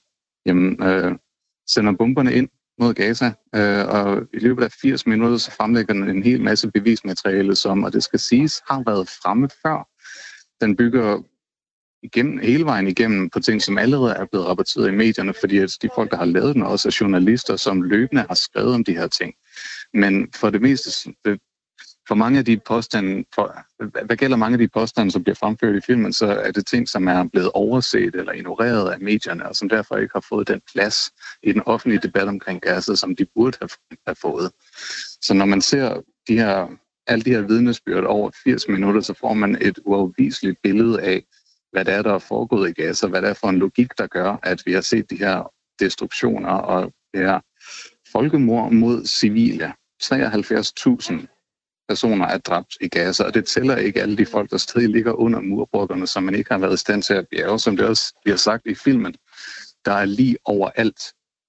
sender bomberne ind mod Gaza, og i løbet af 80 minutter, så fremlægger den en hel masse bevismateriale, som, og det skal siges, har været fremme før. Den bygger hele vejen igennem på ting, som allerede er blevet rapporteret i medierne, fordi at de folk, der har lavet den, også er journalister, som løbende har skrevet om de her ting. Men for det meste, for mange af de påstande, hvad gælder mange af de påstande, som bliver fremført i filmen, så er det ting, som er blevet overset eller ignoreret af medierne, og som derfor ikke har fået den plads i den offentlige debat omkring Gaza, som de burde have fået. Så når man ser alle de her vidnesbyrd over 80 minutter, så får man et uafviseligt billede af, hvad det er, der er foregået i Gaza, hvad det er for en logik, der gør, at vi har set de her destruktioner og det her folkemord mod civile. 73.000 personer er dræbt i Gaza, og det tæller ikke alle de folk, der stadig ligger under murbrokkerne, som man ikke har været i stand til at bjerge, som det også bliver sagt i filmen. Der er lige overalt.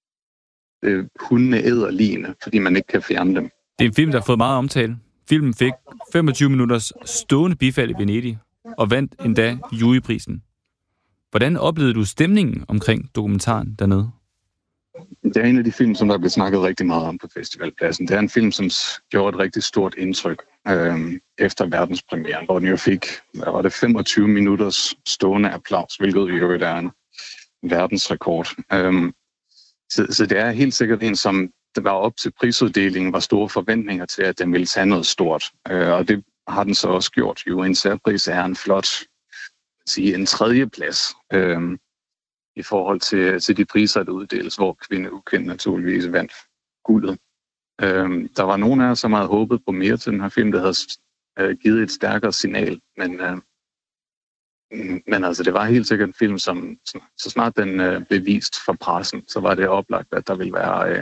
Hundene æder ligene, fordi man ikke kan fjerne dem. Det er en film, der har fået meget omtale. Filmen fik 25 minutters stående bifald i Venedig, og vandt endda juryprisen. Hvordan oplevede du stemningen omkring dokumentaren dernede? Det er en af de film, som der blev snakket rigtig meget om på festivalpladsen. Det er en film, som gjorde et rigtig stort indtryk efter verdenspremieren, hvor den jo fik 25 minutters stående applaus, hvilket jo er en verdensrekord. Så det er helt sikkert en, som der var op til prisuddelingen, var store forventninger til, at den ville tage noget stort. Og det har den så også gjort. Jo, en særpris er en flot, en 3. plads i forhold til de priser, der uddeles, hvor Kvinde Ukendt naturligvis vandt guldet. Der var nogen af os, som havde håbet på mere til den her film, der havde givet et stærkere signal, men altså, det var helt sikkert en film, som så snart den blev vist for pressen, så var det oplagt, at der ville være,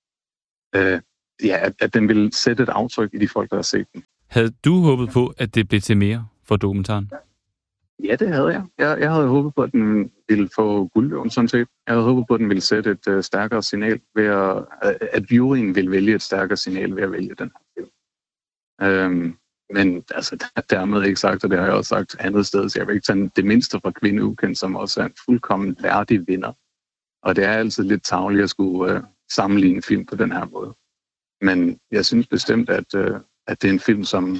at den ville sætte et aftryk i de folk, der har set den. Havde du håbet på, at det blev til mere for dokumentaren? Ja, det havde jeg. Jeg havde håbet på, at den ville få Guldløven, sådan set. Jeg havde håbet på, at den ville sætte et stærkere signal ved at juryen ville vælge et stærkere signal ved at vælge den her film. Men altså, dermed ikke sagt, og det har jeg også sagt andet sted, så jeg vil ikke tage det mindste fra Kvinde Ukendt, som også er en fuldkommen værdig vinder. Og det er altid lidt tarveligt at skulle sammenligne film på den her måde. Men jeg synes bestemt, at det er en film, som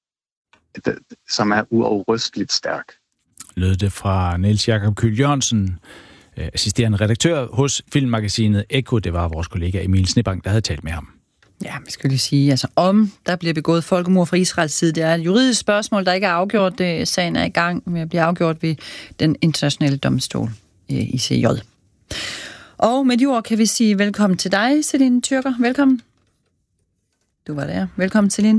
er uafrysteligt stærk. Lød det fra Niels Jakob Kyhl Jørgensen, assisterende redaktør hos filmmagasinet Ekko. Det var vores kollega Emil Snebank, der havde talt med ham. Ja, vi skal lige sige, altså om der bliver begået folkemord fra Israels side, det er et juridisk spørgsmål, der ikke er afgjort. Sagen er i gang med at blive afgjort ved den internationale domstol, ICJ. Og med de ord kan vi sige velkommen til dig, Celine Tyrker. Velkommen. Du var der. Velkommen, Celine.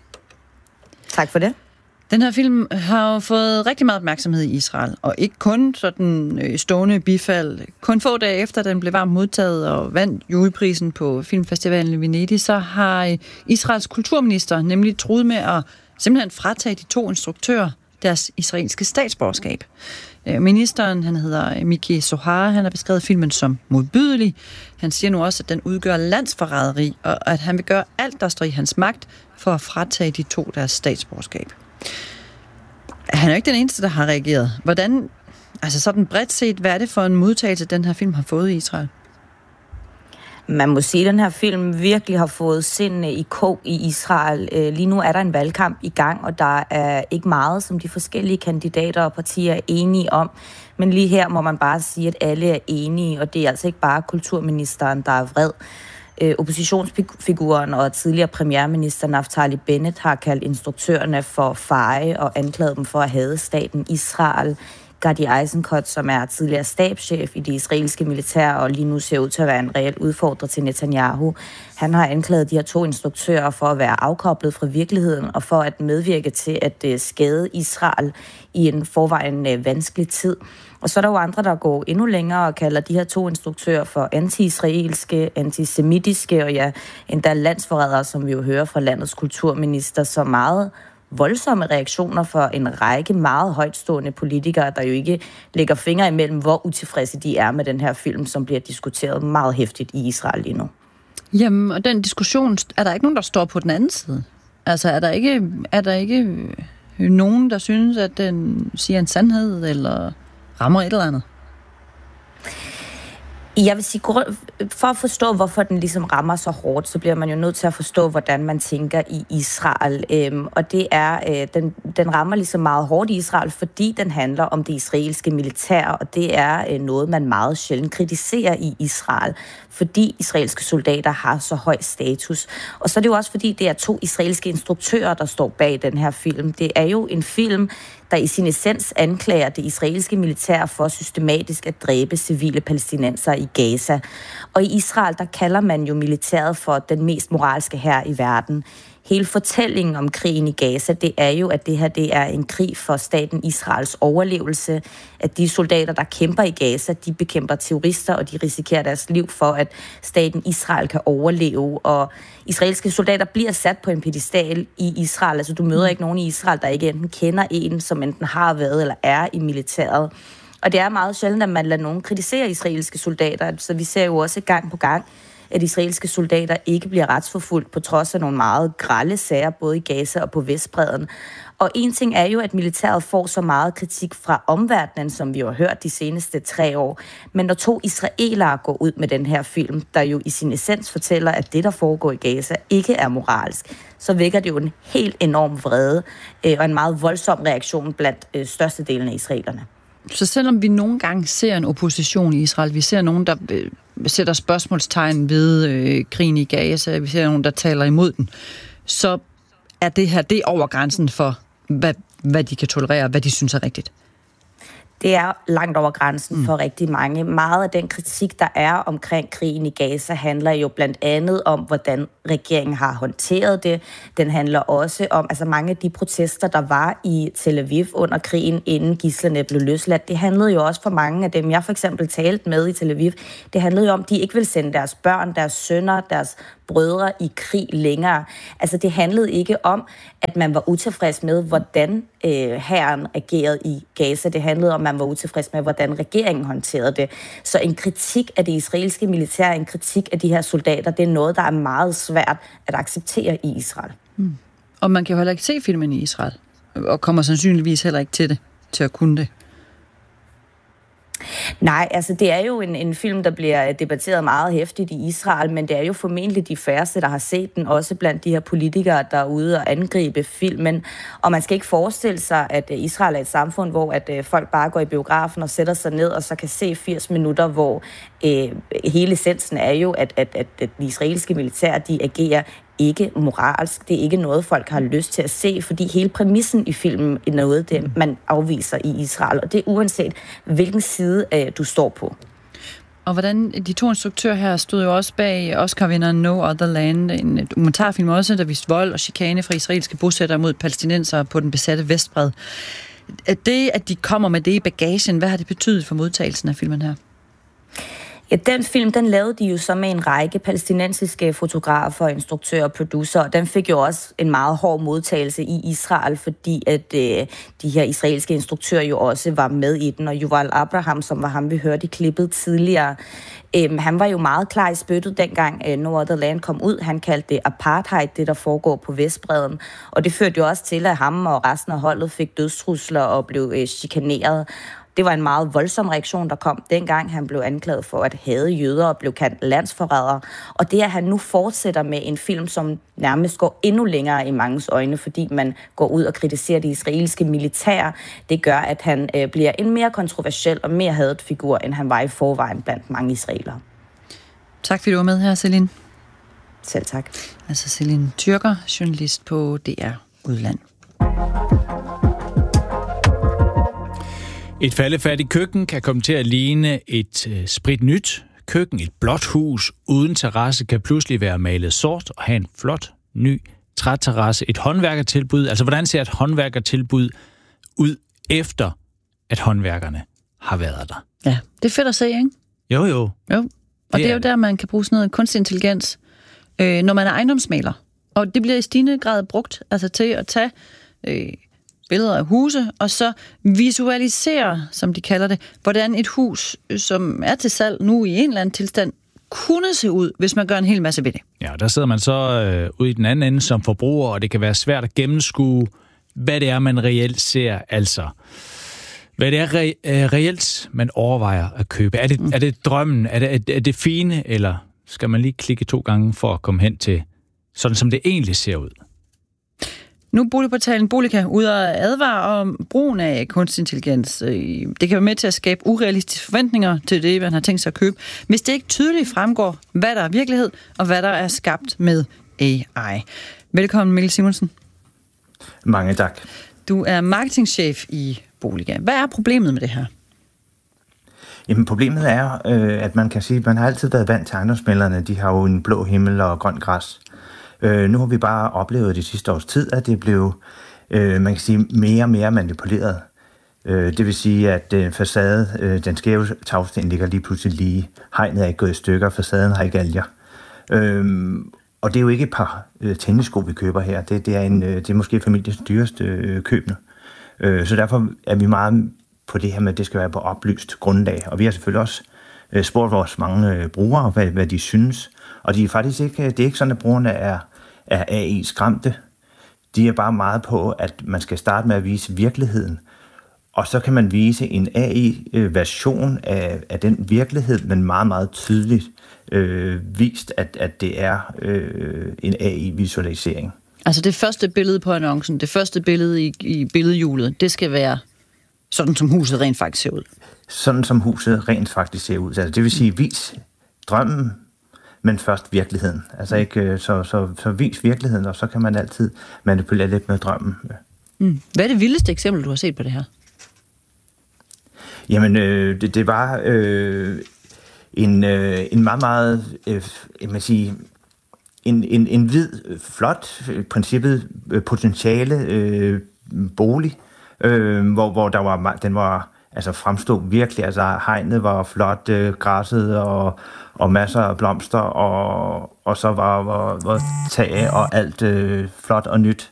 Tak for det. Den her film har jo fået rigtig meget opmærksomhed i Israel, og ikke kun sådan stående bifald. Kun få dage efter, den blev varmt modtaget og vandt juryprisen på filmfestivalen i Venedig, så har Israels kulturminister nemlig truet med at simpelthen fratage de 2 instruktører deres israelske statsborgerskab. Ministeren, han hedder Miki Zohar, han har beskrevet filmen som modbydelig. Han siger nu også, at den udgør landsforræderi, og at han vil gøre alt, der står i hans magt, for at fratage de 2 deres statsborgerskab. Han er jo ikke den eneste, der har reageret. Hvordan, altså sådan bredt set, hvad er det for en modtagelse, den her film har fået i Israel? Man må sige, at den her film virkelig har fået sindene i kog i Israel. Lige nu er der en valgkamp i gang, og der er ikke meget, som de forskellige kandidater og partier er enige om. Men lige her må man bare sige, at alle er enige, og det er altså ikke bare kulturministeren, der er vred. Oppositionsfiguren og tidligere premierminister Naftali Bennett har kaldt instruktørerne for feje og anklaget dem for at hade staten Israel. Gadi Eisenkot, som er tidligere stabschef i det israelske militær og lige nu ser ud til at være en reel udfordrer til Netanyahu, han har anklaget de her 2 instruktører for at være afkoblet fra virkeligheden og for at medvirke til at skade Israel i en forvejen vanskelig tid. Og så er der jo andre, der går endnu længere og kalder de her 2 instruktører for anti-israelske, antisemitiske og ja, endda landsforrædere, som vi jo hører fra landets kulturminister, så meget voldsomme reaktioner for en række meget højtstående politikere, der jo ikke lægger fingre imellem, hvor utilfredse de er med den her film, som bliver diskuteret meget heftigt i Israel lige nu. Jamen, og den diskussion, er der ikke nogen, der står på den anden side? Altså, er der ikke nogen, der synes, at den siger en sandhed, eller rammer et eller andet? Jeg vil sige, for at forstå, hvorfor den ligesom rammer så hårdt, så bliver man jo nødt til at forstå, hvordan man tænker i Israel. Og det er, den rammer ligesom meget hårdt i Israel, fordi den handler om det israelske militær, og det er noget, man meget sjældent kritiserer i Israel, fordi israelske soldater har så høj status. Og så er det jo også, fordi det er 2 israelske instruktører, der står bag den her film. Det er jo en film, der i sin essens anklager det israelske militær for systematisk at dræbe civile palæstinensere i Gaza. Og i Israel, der kalder man jo militæret for den mest moralske hær i verden. Hele fortællingen om krigen i Gaza, det er jo, at det her det er en krig for staten Israels overlevelse. At de soldater, der kæmper i Gaza, de bekæmper terrorister, og de risikerer deres liv for, at staten Israel kan overleve. Og israelske soldater bliver sat på en pedestal i Israel. Altså, du møder ikke nogen i Israel, der ikke enten kender en, som enten har været eller er i militæret. Og det er meget sjældent, at man lader nogen kritisere israelske soldater. Så vi ser jo også gang på gang, at israelske soldater ikke bliver retsforfulgt på trods af nogle meget grelle sager, både i Gaza og på Vestbredden. Og en ting er jo, at militæret får så meget kritik fra omverdenen, som vi har hørt de seneste 3 år. Men når 2 israelere går ud med den her film, der jo i sin essens fortæller, at det, der foregår i Gaza, ikke er moralsk, så vækker det jo en helt enorm vrede og en meget voldsom reaktion blandt størstedelen af israelerne. Så selvom vi nogle gange ser en opposition i Israel, vi ser nogen, der sætter spørgsmålstegn ved krigen i Gaza, vi ser nogen, der taler imod den, så er det her det over grænsen for, hvad de kan tolerere, hvad de synes er rigtigt. Det er langt over grænsen for rigtig mange. Meget af den kritik, der er omkring krigen i Gaza, handler jo blandt andet om, hvordan regeringen har håndteret det. Den handler også om, altså mange af de protester, der var i Tel Aviv under krigen, inden gidslerne blev løsladt. Det handlede jo også for mange af dem, jeg for eksempel talte med i Tel Aviv. Det handlede jo om, at de ikke ville sende deres børn, deres sønner, deres brødre i krig længere. Altså det handlede ikke om, at man var utilfreds med, hvordan hæren agerede i Gaza. Det handlede om, at man var utilfreds med, hvordan regeringen håndterede det. Så en kritik af det israelske militær, en kritik af de her soldater, det er noget, der er meget svært at acceptere i Israel. Og man kan jo heller ikke se filmen i Israel, og kommer sandsynligvis heller ikke til at kunne det. Nej, altså det er jo en film, der bliver debatteret meget hæftigt i Israel, men det er jo formentlig de færreste, der har set den, også blandt de her politikere, der er ude og angribe filmen. Og man skal ikke forestille sig, at Israel er et samfund, hvor at folk bare går i biografen og sætter sig ned, og så kan se 80 minutter, hvor hele essensen er jo, at de israelske militær, de agerer ikke moralsk. Det er ikke noget, folk har lyst til at se, fordi hele præmissen i filmen er noget, det man afviser i Israel, og det er uanset, hvilken side du står på. Og hvordan de to instruktører her stod jo også bag Oscar-vinderen No Other Land, en dokumentarfilm også, der viste vold og chikane fra israelske bosættere mod palæstinensere på den besatte Vestbred. Det, at de kommer med det i bagagen, hvad har det betydet for modtagelsen af filmen her? Ja, den film, den lavede de jo så med en række palæstinensiske fotografer, instruktører og producer, og den fik jo også en meget hård modtagelse i Israel, fordi at de her israelske instruktører jo også var med i den, og Yuval Abraham, som var ham, vi hørte i klippet tidligere, han var jo meget klar i spyttet, dengang No Other Land kom ud. Han kaldte det apartheid, det der foregår på Vestbredden, og det førte jo også til, at ham og resten af holdet fik dødstrusler og blev chikaneret. Det var en meget voldsom reaktion, der kom dengang. Han blev anklaget for at hade jøder og blev kaldt landsforræder. Og det, at han nu fortsætter med en film, som nærmest går endnu længere i manges øjne, fordi man går ud og kritiserer det israelske militær, det gør, at han bliver en mere kontroversiel og mere hadet figur, end han var i forvejen blandt mange israelere. Tak fordi du var med her, Celine. Selv tak. Altså Celine Tyrker, journalist på DR Udland. Et faldefærdigt køkken kan komme til at ligne et spritnyt køkken. Et blåt hus uden terrasse kan pludselig være malet sort og have en flot, ny træterrasse. Et håndværkertilbud. Altså, hvordan ser et håndværkertilbud ud efter, at håndværkerne har været der? Ja, det er fedt at se, ikke? Jo. Og det er jo der, man kan bruge sådan noget kunstig intelligens, når man er ejendomsmaler. Og det bliver i stigende grad brugt altså til at tage billeder af huse, og så visualisere, som de kalder det, hvordan et hus, som er til salg nu i en eller anden tilstand, kunne se ud, hvis man gør en hel masse ved det. Ja, der sidder man så ude i den anden ende som forbruger, og det kan være svært at gennemskue, hvad det er, man reelt ser, altså. Hvad det er reelt, man overvejer at købe. Er det drømmen? Er det fine, eller skal man lige klikke 2 gange for at komme hen til, sådan som det egentlig ser ud? Nu er boligportalen Boliga ude og advare om brugen af kunstig intelligens. Det kan være med til at skabe urealistiske forventninger til det, man har tænkt sig at købe, hvis det ikke tydeligt fremgår, hvad der er virkelighed, og hvad der er skabt med AI. Velkommen, Mikkel Simonsen. Mange tak. Du er marketingchef i Boliga. Hvad er problemet med det her? Jamen, problemet er, at man kan sige, at man har altid været vant til ejendomsmæglerne. De har jo en blå himmel og grønt græs. Nu har vi bare oplevet det sidste års tid, at det blev, man kan sige, mere og mere manipuleret. Det vil sige, at facade, den skæve tagsten ligger lige pludselig lige. Hegnet er ikke gået i stykker, facaden har ikke alger. Og det er jo ikke et par tennissko, vi køber her. Det er måske familiens dyreste køb nu. Så derfor er vi meget på det her med, at det skal være på oplyst grundlag. Og vi har selvfølgelig også spurgt vores mange brugere, hvad de synes. Og de er faktisk ikke, det er ikke sådan, at brugerne er AI skræmte. De er bare meget på, at man skal starte med at vise virkeligheden. Og så kan man vise en AI-version af den virkelighed, men meget, meget tydeligt vist, at det er en AI-visualisering. Altså det første billede på annoncen, det første billede i billedhjulet, det skal være sådan som huset rent faktisk ser ud. Sådan som huset rent faktisk ser ud. Altså, det vil sige, vis drømmen, men først virkeligheden. Altså ikke så vis virkeligheden, og så kan man altid manipulere lidt med drømmen. Hvad er det vildeste eksempel, du har set på det her? Jamen, det var en meget, meget, man sige, en hvid, flot, princippet potentiale bolig, hvor den var altså fremstod virkelig, altså hegnet var flot, græsset og masser af blomster, og så var tag og alt flot og nyt.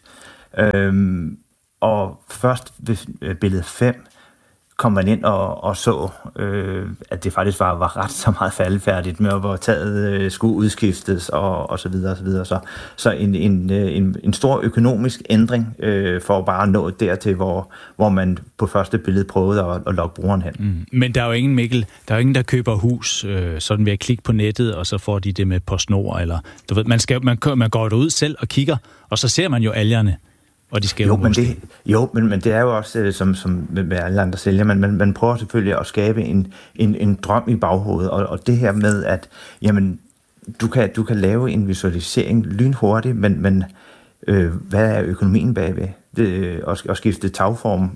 Og først ved billede 5 kom man ind og så, at det faktisk var ret så meget faldefærdigt med, hvor taget skulle udskiftes og så videre og så videre. Så en stor økonomisk ændring for at bare nå dertil, hvor man på første billede prøvede at lokke brugeren hen. Men der er jo ingen, Mikkel, der er jo ingen, der køber hus sådan ved at klikke på nettet, og så får de det med PostNord, eller du ved, man går derud selv og kigger, og så ser man jo algerne. Og de skal men det er jo også, som med alle andre sælger, man prøver selvfølgelig at skabe en drøm i baghovedet, og det her med, at jamen, du kan lave en visualisering lynhurtigt, men hvad er økonomien bagved? At skifte tagform,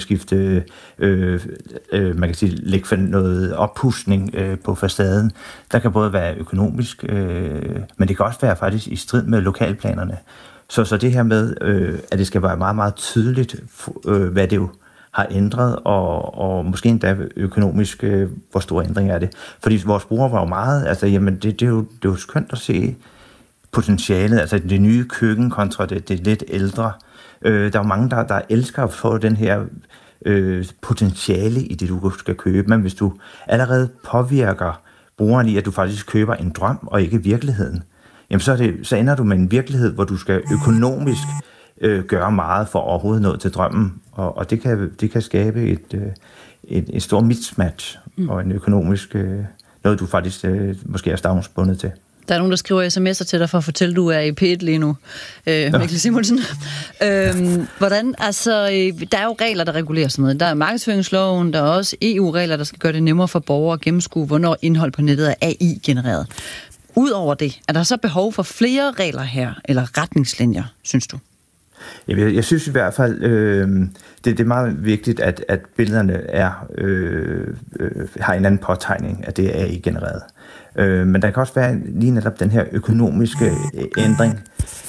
man kan sige, lægge noget oppudsning på facaden. Der kan både være økonomisk, men det kan også være faktisk i strid med lokalplanerne. Så det her med, at det skal være meget, meget tydeligt, hvad det jo har ændret, og måske endda økonomisk, hvor stor ændring er det. Fordi vores brugere var jo meget, altså jamen, det er jo skønt at se potentialet, altså det nye køkken kontra det lidt ældre. Der er jo mange, der elsker at få den her potentiale i det, du skal købe, men hvis du allerede påvirker brugeren i, at du faktisk køber en drøm og ikke virkeligheden, jamen så ender du med en virkelighed, hvor du skal økonomisk gøre meget for overhovedet nå til drømmen, og det kan skabe et stort mismatch og en økonomisk noget, du faktisk måske er stavnsbundet til. Der er nogen, der skriver sms'er til dig for at fortælle, at du er i P1 lige nu, Mikkel Simonsen. Hvordan, altså, der er jo regler, der regulerer sådan noget. Der er markedsføringsloven, der er også EU-regler, der skal gøre det nemmere for borgere at gennemskue, hvornår indhold på nettet er AI-genereret. Udover det, er der så behov for flere regler her, eller retningslinjer, synes du? Jeg synes i hvert fald, det er meget vigtigt, at billederne har en anden påtegning, at det er AI-genereret. Men der kan også være lige netop den her økonomiske ændring,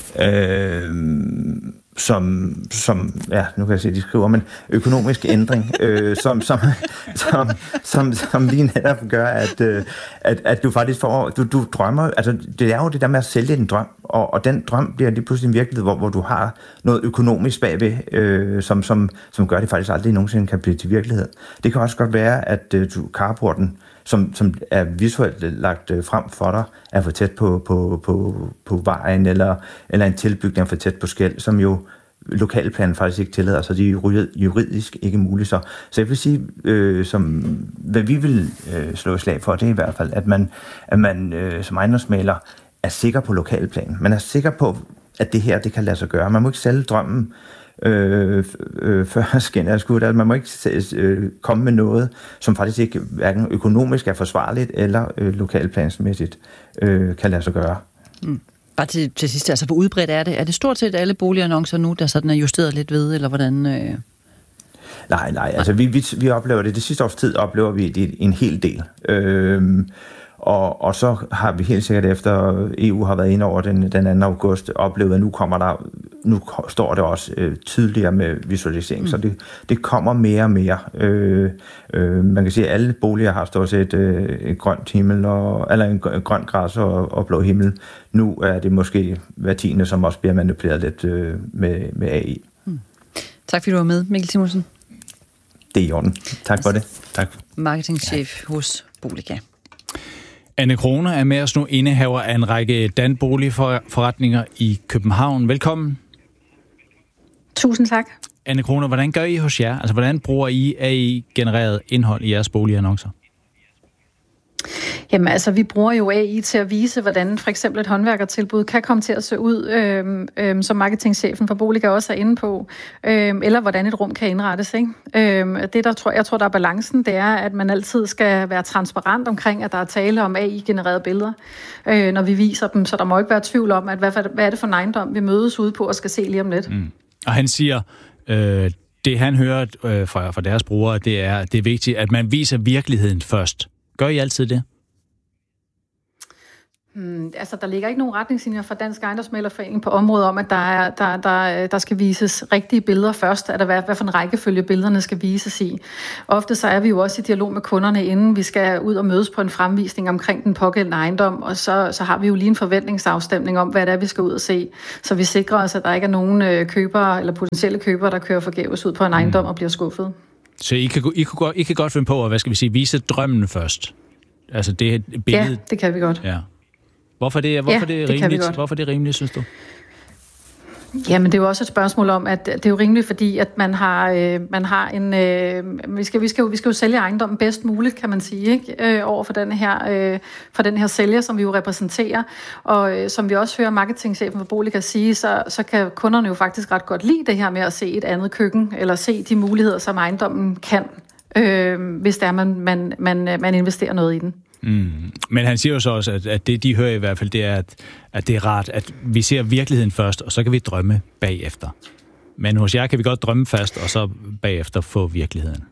som ja, nu kan jeg se, de skriver, men økonomisk ændring, som lige netop gør, at du faktisk får, du drømmer, altså det er jo det der med at sælge en drøm, og den drøm bliver lige pludselig en virkelighed, hvor du har noget økonomisk bagved, som gør, at det faktisk aldrig nogensinde kan blive til virkelighed. Det kan også godt være, at carporten, som er visuelt lagt frem for dig, er for tæt på vejen, eller en tilbygning er for tæt på skel, som jo lokalplanen faktisk ikke tillader, så det er juridisk ikke muligt. Så jeg vil sige, hvad vi vil slå et slag for, det er i hvert fald, at man som ejendomsmægler er sikker på lokalplanen. Man er sikker på, at det her, det kan lade sig gøre. Man må ikke sælge drømmen før skinner skudt. Man må ikke komme med noget, som faktisk ikke hverken økonomisk er forsvarligt eller lokalplansmæssigt kan lade sig gøre. Bare til sidst, altså hvor udbredt er det? Er det stort set alle boligannoncer nu, der sådan er justeret lidt ved, eller hvordan? Nej, altså vi oplever det. Det sidste års tid oplever vi det en hel del. Og så har vi helt sikkert efter EU har været inde over den 2. august oplevet, at nu står det også tydeligere med visualisering, så det kommer mere og mere. Man kan sige, at alle boliger har stort set et grønt himmel, eller en grøn græs og blå himmel. Nu er det måske hver 10. som også bliver manipuleret lidt med AI. Tak fordi du var med, Mikkel Simonsen. Det er i orden. Tak for det. Tak. Marketingchef hos Boliga. Anne Kroner er med os nu, indehaver af en række Dan-boligforretninger i København. Velkommen. Tusind tak. Anne Kroner, hvordan gør I hos jer? Altså, hvordan bruger I AI-genereret indhold i jeres boligannoncer? Jamen altså, vi bruger jo AI til at vise, hvordan for eksempel et håndværkertilbud kan komme til at se ud, som marketingchefen for Boliga også er inde på, eller hvordan et rum kan indrettes. Ikke? Det, jeg tror, der er balancen, det er, at man altid skal være transparent omkring, at der er tale om AI-genererede billeder, når vi viser dem, så der må ikke være tvivl om, at hvad er det for en ejendom, vi mødes ude på og skal se lige om lidt. Og han siger, det han hører fra deres brugere, det er vigtigt, at man viser virkeligheden først. Gør I altid det? Altså, der ligger ikke nogen retningslinjer fra Dansk Ejendomsmæglerforening på området om, at der skal vises rigtige billeder først, at hvad for en rækkefølge billederne skal vises i. Ofte så er vi jo også i dialog med kunderne, inden vi skal ud og mødes på en fremvisning omkring den pågældende ejendom, og så har vi jo lige en forventningsafstemning om, hvad det er, vi skal ud og se. Så vi sikrer os, at der ikke er nogen købere eller potentielle købere, der kører forgæves ud på en ejendom og bliver skuffet. Så I kan godt finde på at, vise drømmen først? Altså det billede... Ja, det kan vi godt. Ja. Hvorfor er det rimeligt, synes du? Jamen, det er jo også et spørgsmål om, at det er jo rimeligt, fordi at man har en... Vi skal jo sælge ejendommen bedst muligt, kan man sige, ikke? Over for den her sælger, som vi jo repræsenterer. Og som vi også hører marketingchefen for Boliga sige, så kan kunderne jo faktisk ret godt lide det her med at se et andet køkken, eller se de muligheder, som ejendommen kan, hvis det er, man investerer noget i den. Men han siger jo så også, at det, de hører i hvert fald, det er, at det er rart, at vi ser virkeligheden først, og så kan vi drømme bagefter. Men hos jer kan vi godt drømme først, og så bagefter få virkeligheden.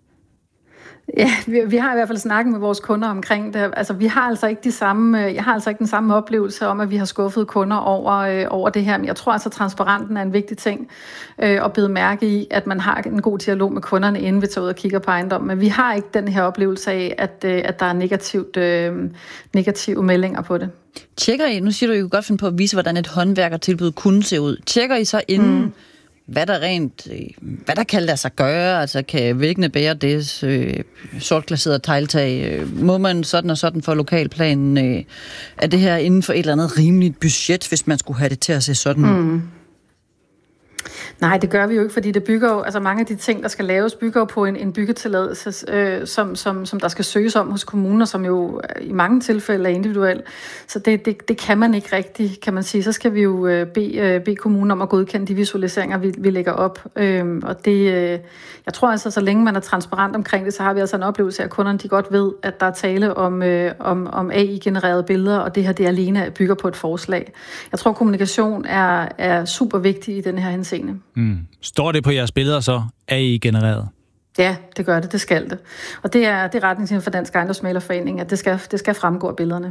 Ja, vi har i hvert fald snakket med vores kunder omkring det. Altså, jeg har altså ikke den samme oplevelse om, at vi har skuffet kunder over det her. Men jeg tror altså, at transparenten er en vigtig ting at bide mærke i, at man har en god dialog med kunderne, inden vi tager ud og kigger på ejendommen. Men vi har ikke den her oplevelse af, at der er negative meldinger på det. Tjekker I, nu siger du, at I kunne godt finde på at vise, hvordan et håndværkertilbud kunne se ud. Tjekker I så inden... Hvad der kan lade sig gøre, altså kan væggene bære det, sortglaseret tegltag, må man sådan og sådan for lokalplanen, er det her inden for et eller andet rimeligt budget, hvis man skulle have det til at se sådan ud? Nej, det gør vi jo ikke, fordi det bygger jo, altså mange af de ting, der skal laves, bygger jo på en byggetilladelse, som der skal søges om hos kommuner, som jo i mange tilfælde er individuel. Så det kan man ikke rigtigt, kan man sige. Så skal vi jo bede kommunen om at godkende de visualiseringer, vi lægger op. Og det, jeg tror altså, så længe man er transparent omkring det, så har vi altså en oplevelse af, at kunderne de godt ved, at der er tale om AI-genererede billeder, og det her det alene bygger på et forslag. Jeg tror, kommunikation er super vigtig i den her henseende. Står det på jeres billeder så, AI-genereret? Ja, det gør det. Det skal det. Og det er retningslinjen for Dansk Ejendomsmæglerforening, at det skal fremgå af billederne.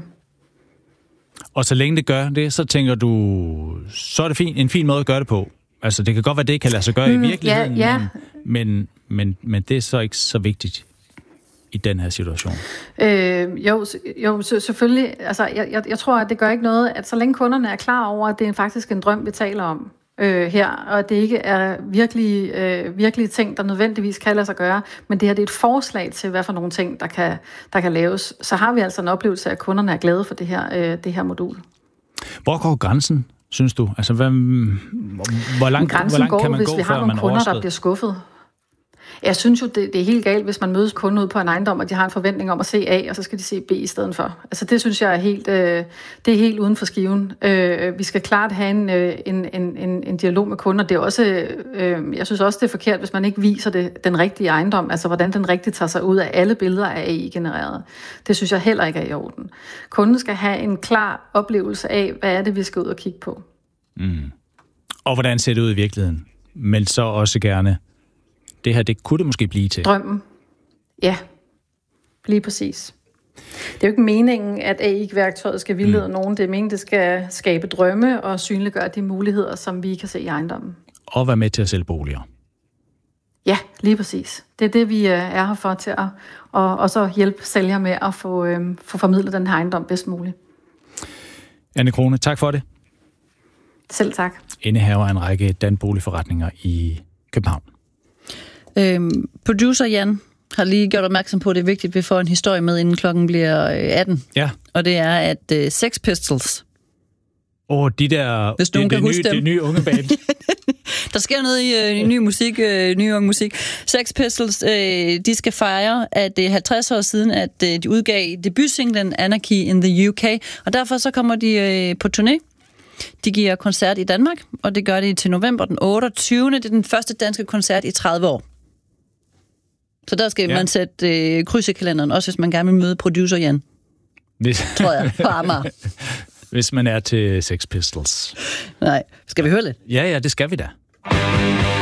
Og så længe det gør det, så tænker du, så er det en fin måde at gøre det på. Altså, det kan godt være, det kan lade sig gøre i virkeligheden, ja. Men det er så ikke så vigtigt i den her situation. Jo, selvfølgelig. Altså, jeg tror, at det gør ikke noget, at så længe kunderne er klar over, at det er faktisk en drøm, vi taler om her, og at det ikke er virkelige ting, der nødvendigvis kan lade sig gøre, men det her det er et forslag til, hvad for nogle ting, der kan laves. Så har vi altså en oplevelse af, at kunderne er glade for det her modul. Hvor går grænsen, synes du? Altså, hvor langt kan man gå, før man overskrider? Hvis vi har nogle kunder, der bliver skuffet. Jeg synes jo, det er helt galt, hvis man mødes kunden ud på en ejendom, og de har en forventning om at se A, og så skal de se B i stedet for. Altså det synes jeg er helt uden for skiven. Vi skal klart have en dialog med kunder. Det er også, jeg synes også, det er forkert, hvis man ikke viser den rigtige ejendom, altså hvordan den rigtigt tager sig ud af alle billeder af AI-genereret. Det synes jeg heller ikke er i orden. Kunden skal have en klar oplevelse af, hvad er det, vi skal ud og kigge på. Og hvordan ser det ud i virkeligheden? Men så også gerne det her, det kunne det måske blive til. Drømmen. Ja, lige præcis. Det er jo ikke meningen, at AI-værktøjet skal vildlede nogen. Det er meningen, det skal skabe drømme og synliggøre de muligheder, som vi kan se i ejendommen. Og være med til at sælge boliger. Ja, lige præcis. Det er det, vi er her for til at og så hjælpe sælgere med at få formidlet den her ejendom bedst muligt. Anne Krone, tak for det. Selv tak. Indehaver en række danboligforretninger i København. Producer Jan har lige gjort opmærksom på, at det er vigtigt, at vi får en historie med, inden klokken bliver 18. Ja. Og det er, at Sex Pistols... de der... Hvis nogen kan huske dem. Det nye unge band. Der sker noget i ny musik, ny ung musik. Sex Pistols, de skal fejre, at det er 50 år siden, at de udgav debutsinglen Anarchy in the UK, og derfor så kommer de på turné. De giver koncert i Danmark, og det gør de til november den 28. Det er den første danske koncert i 30 år. Så der skal man sætte kryds i kalenderen, også hvis man gerne vil møde producer Jan. Tror jeg, på Amager. Hvis man er til Sex Pistols. Nej, skal vi høre lidt? Ja, det skal vi da.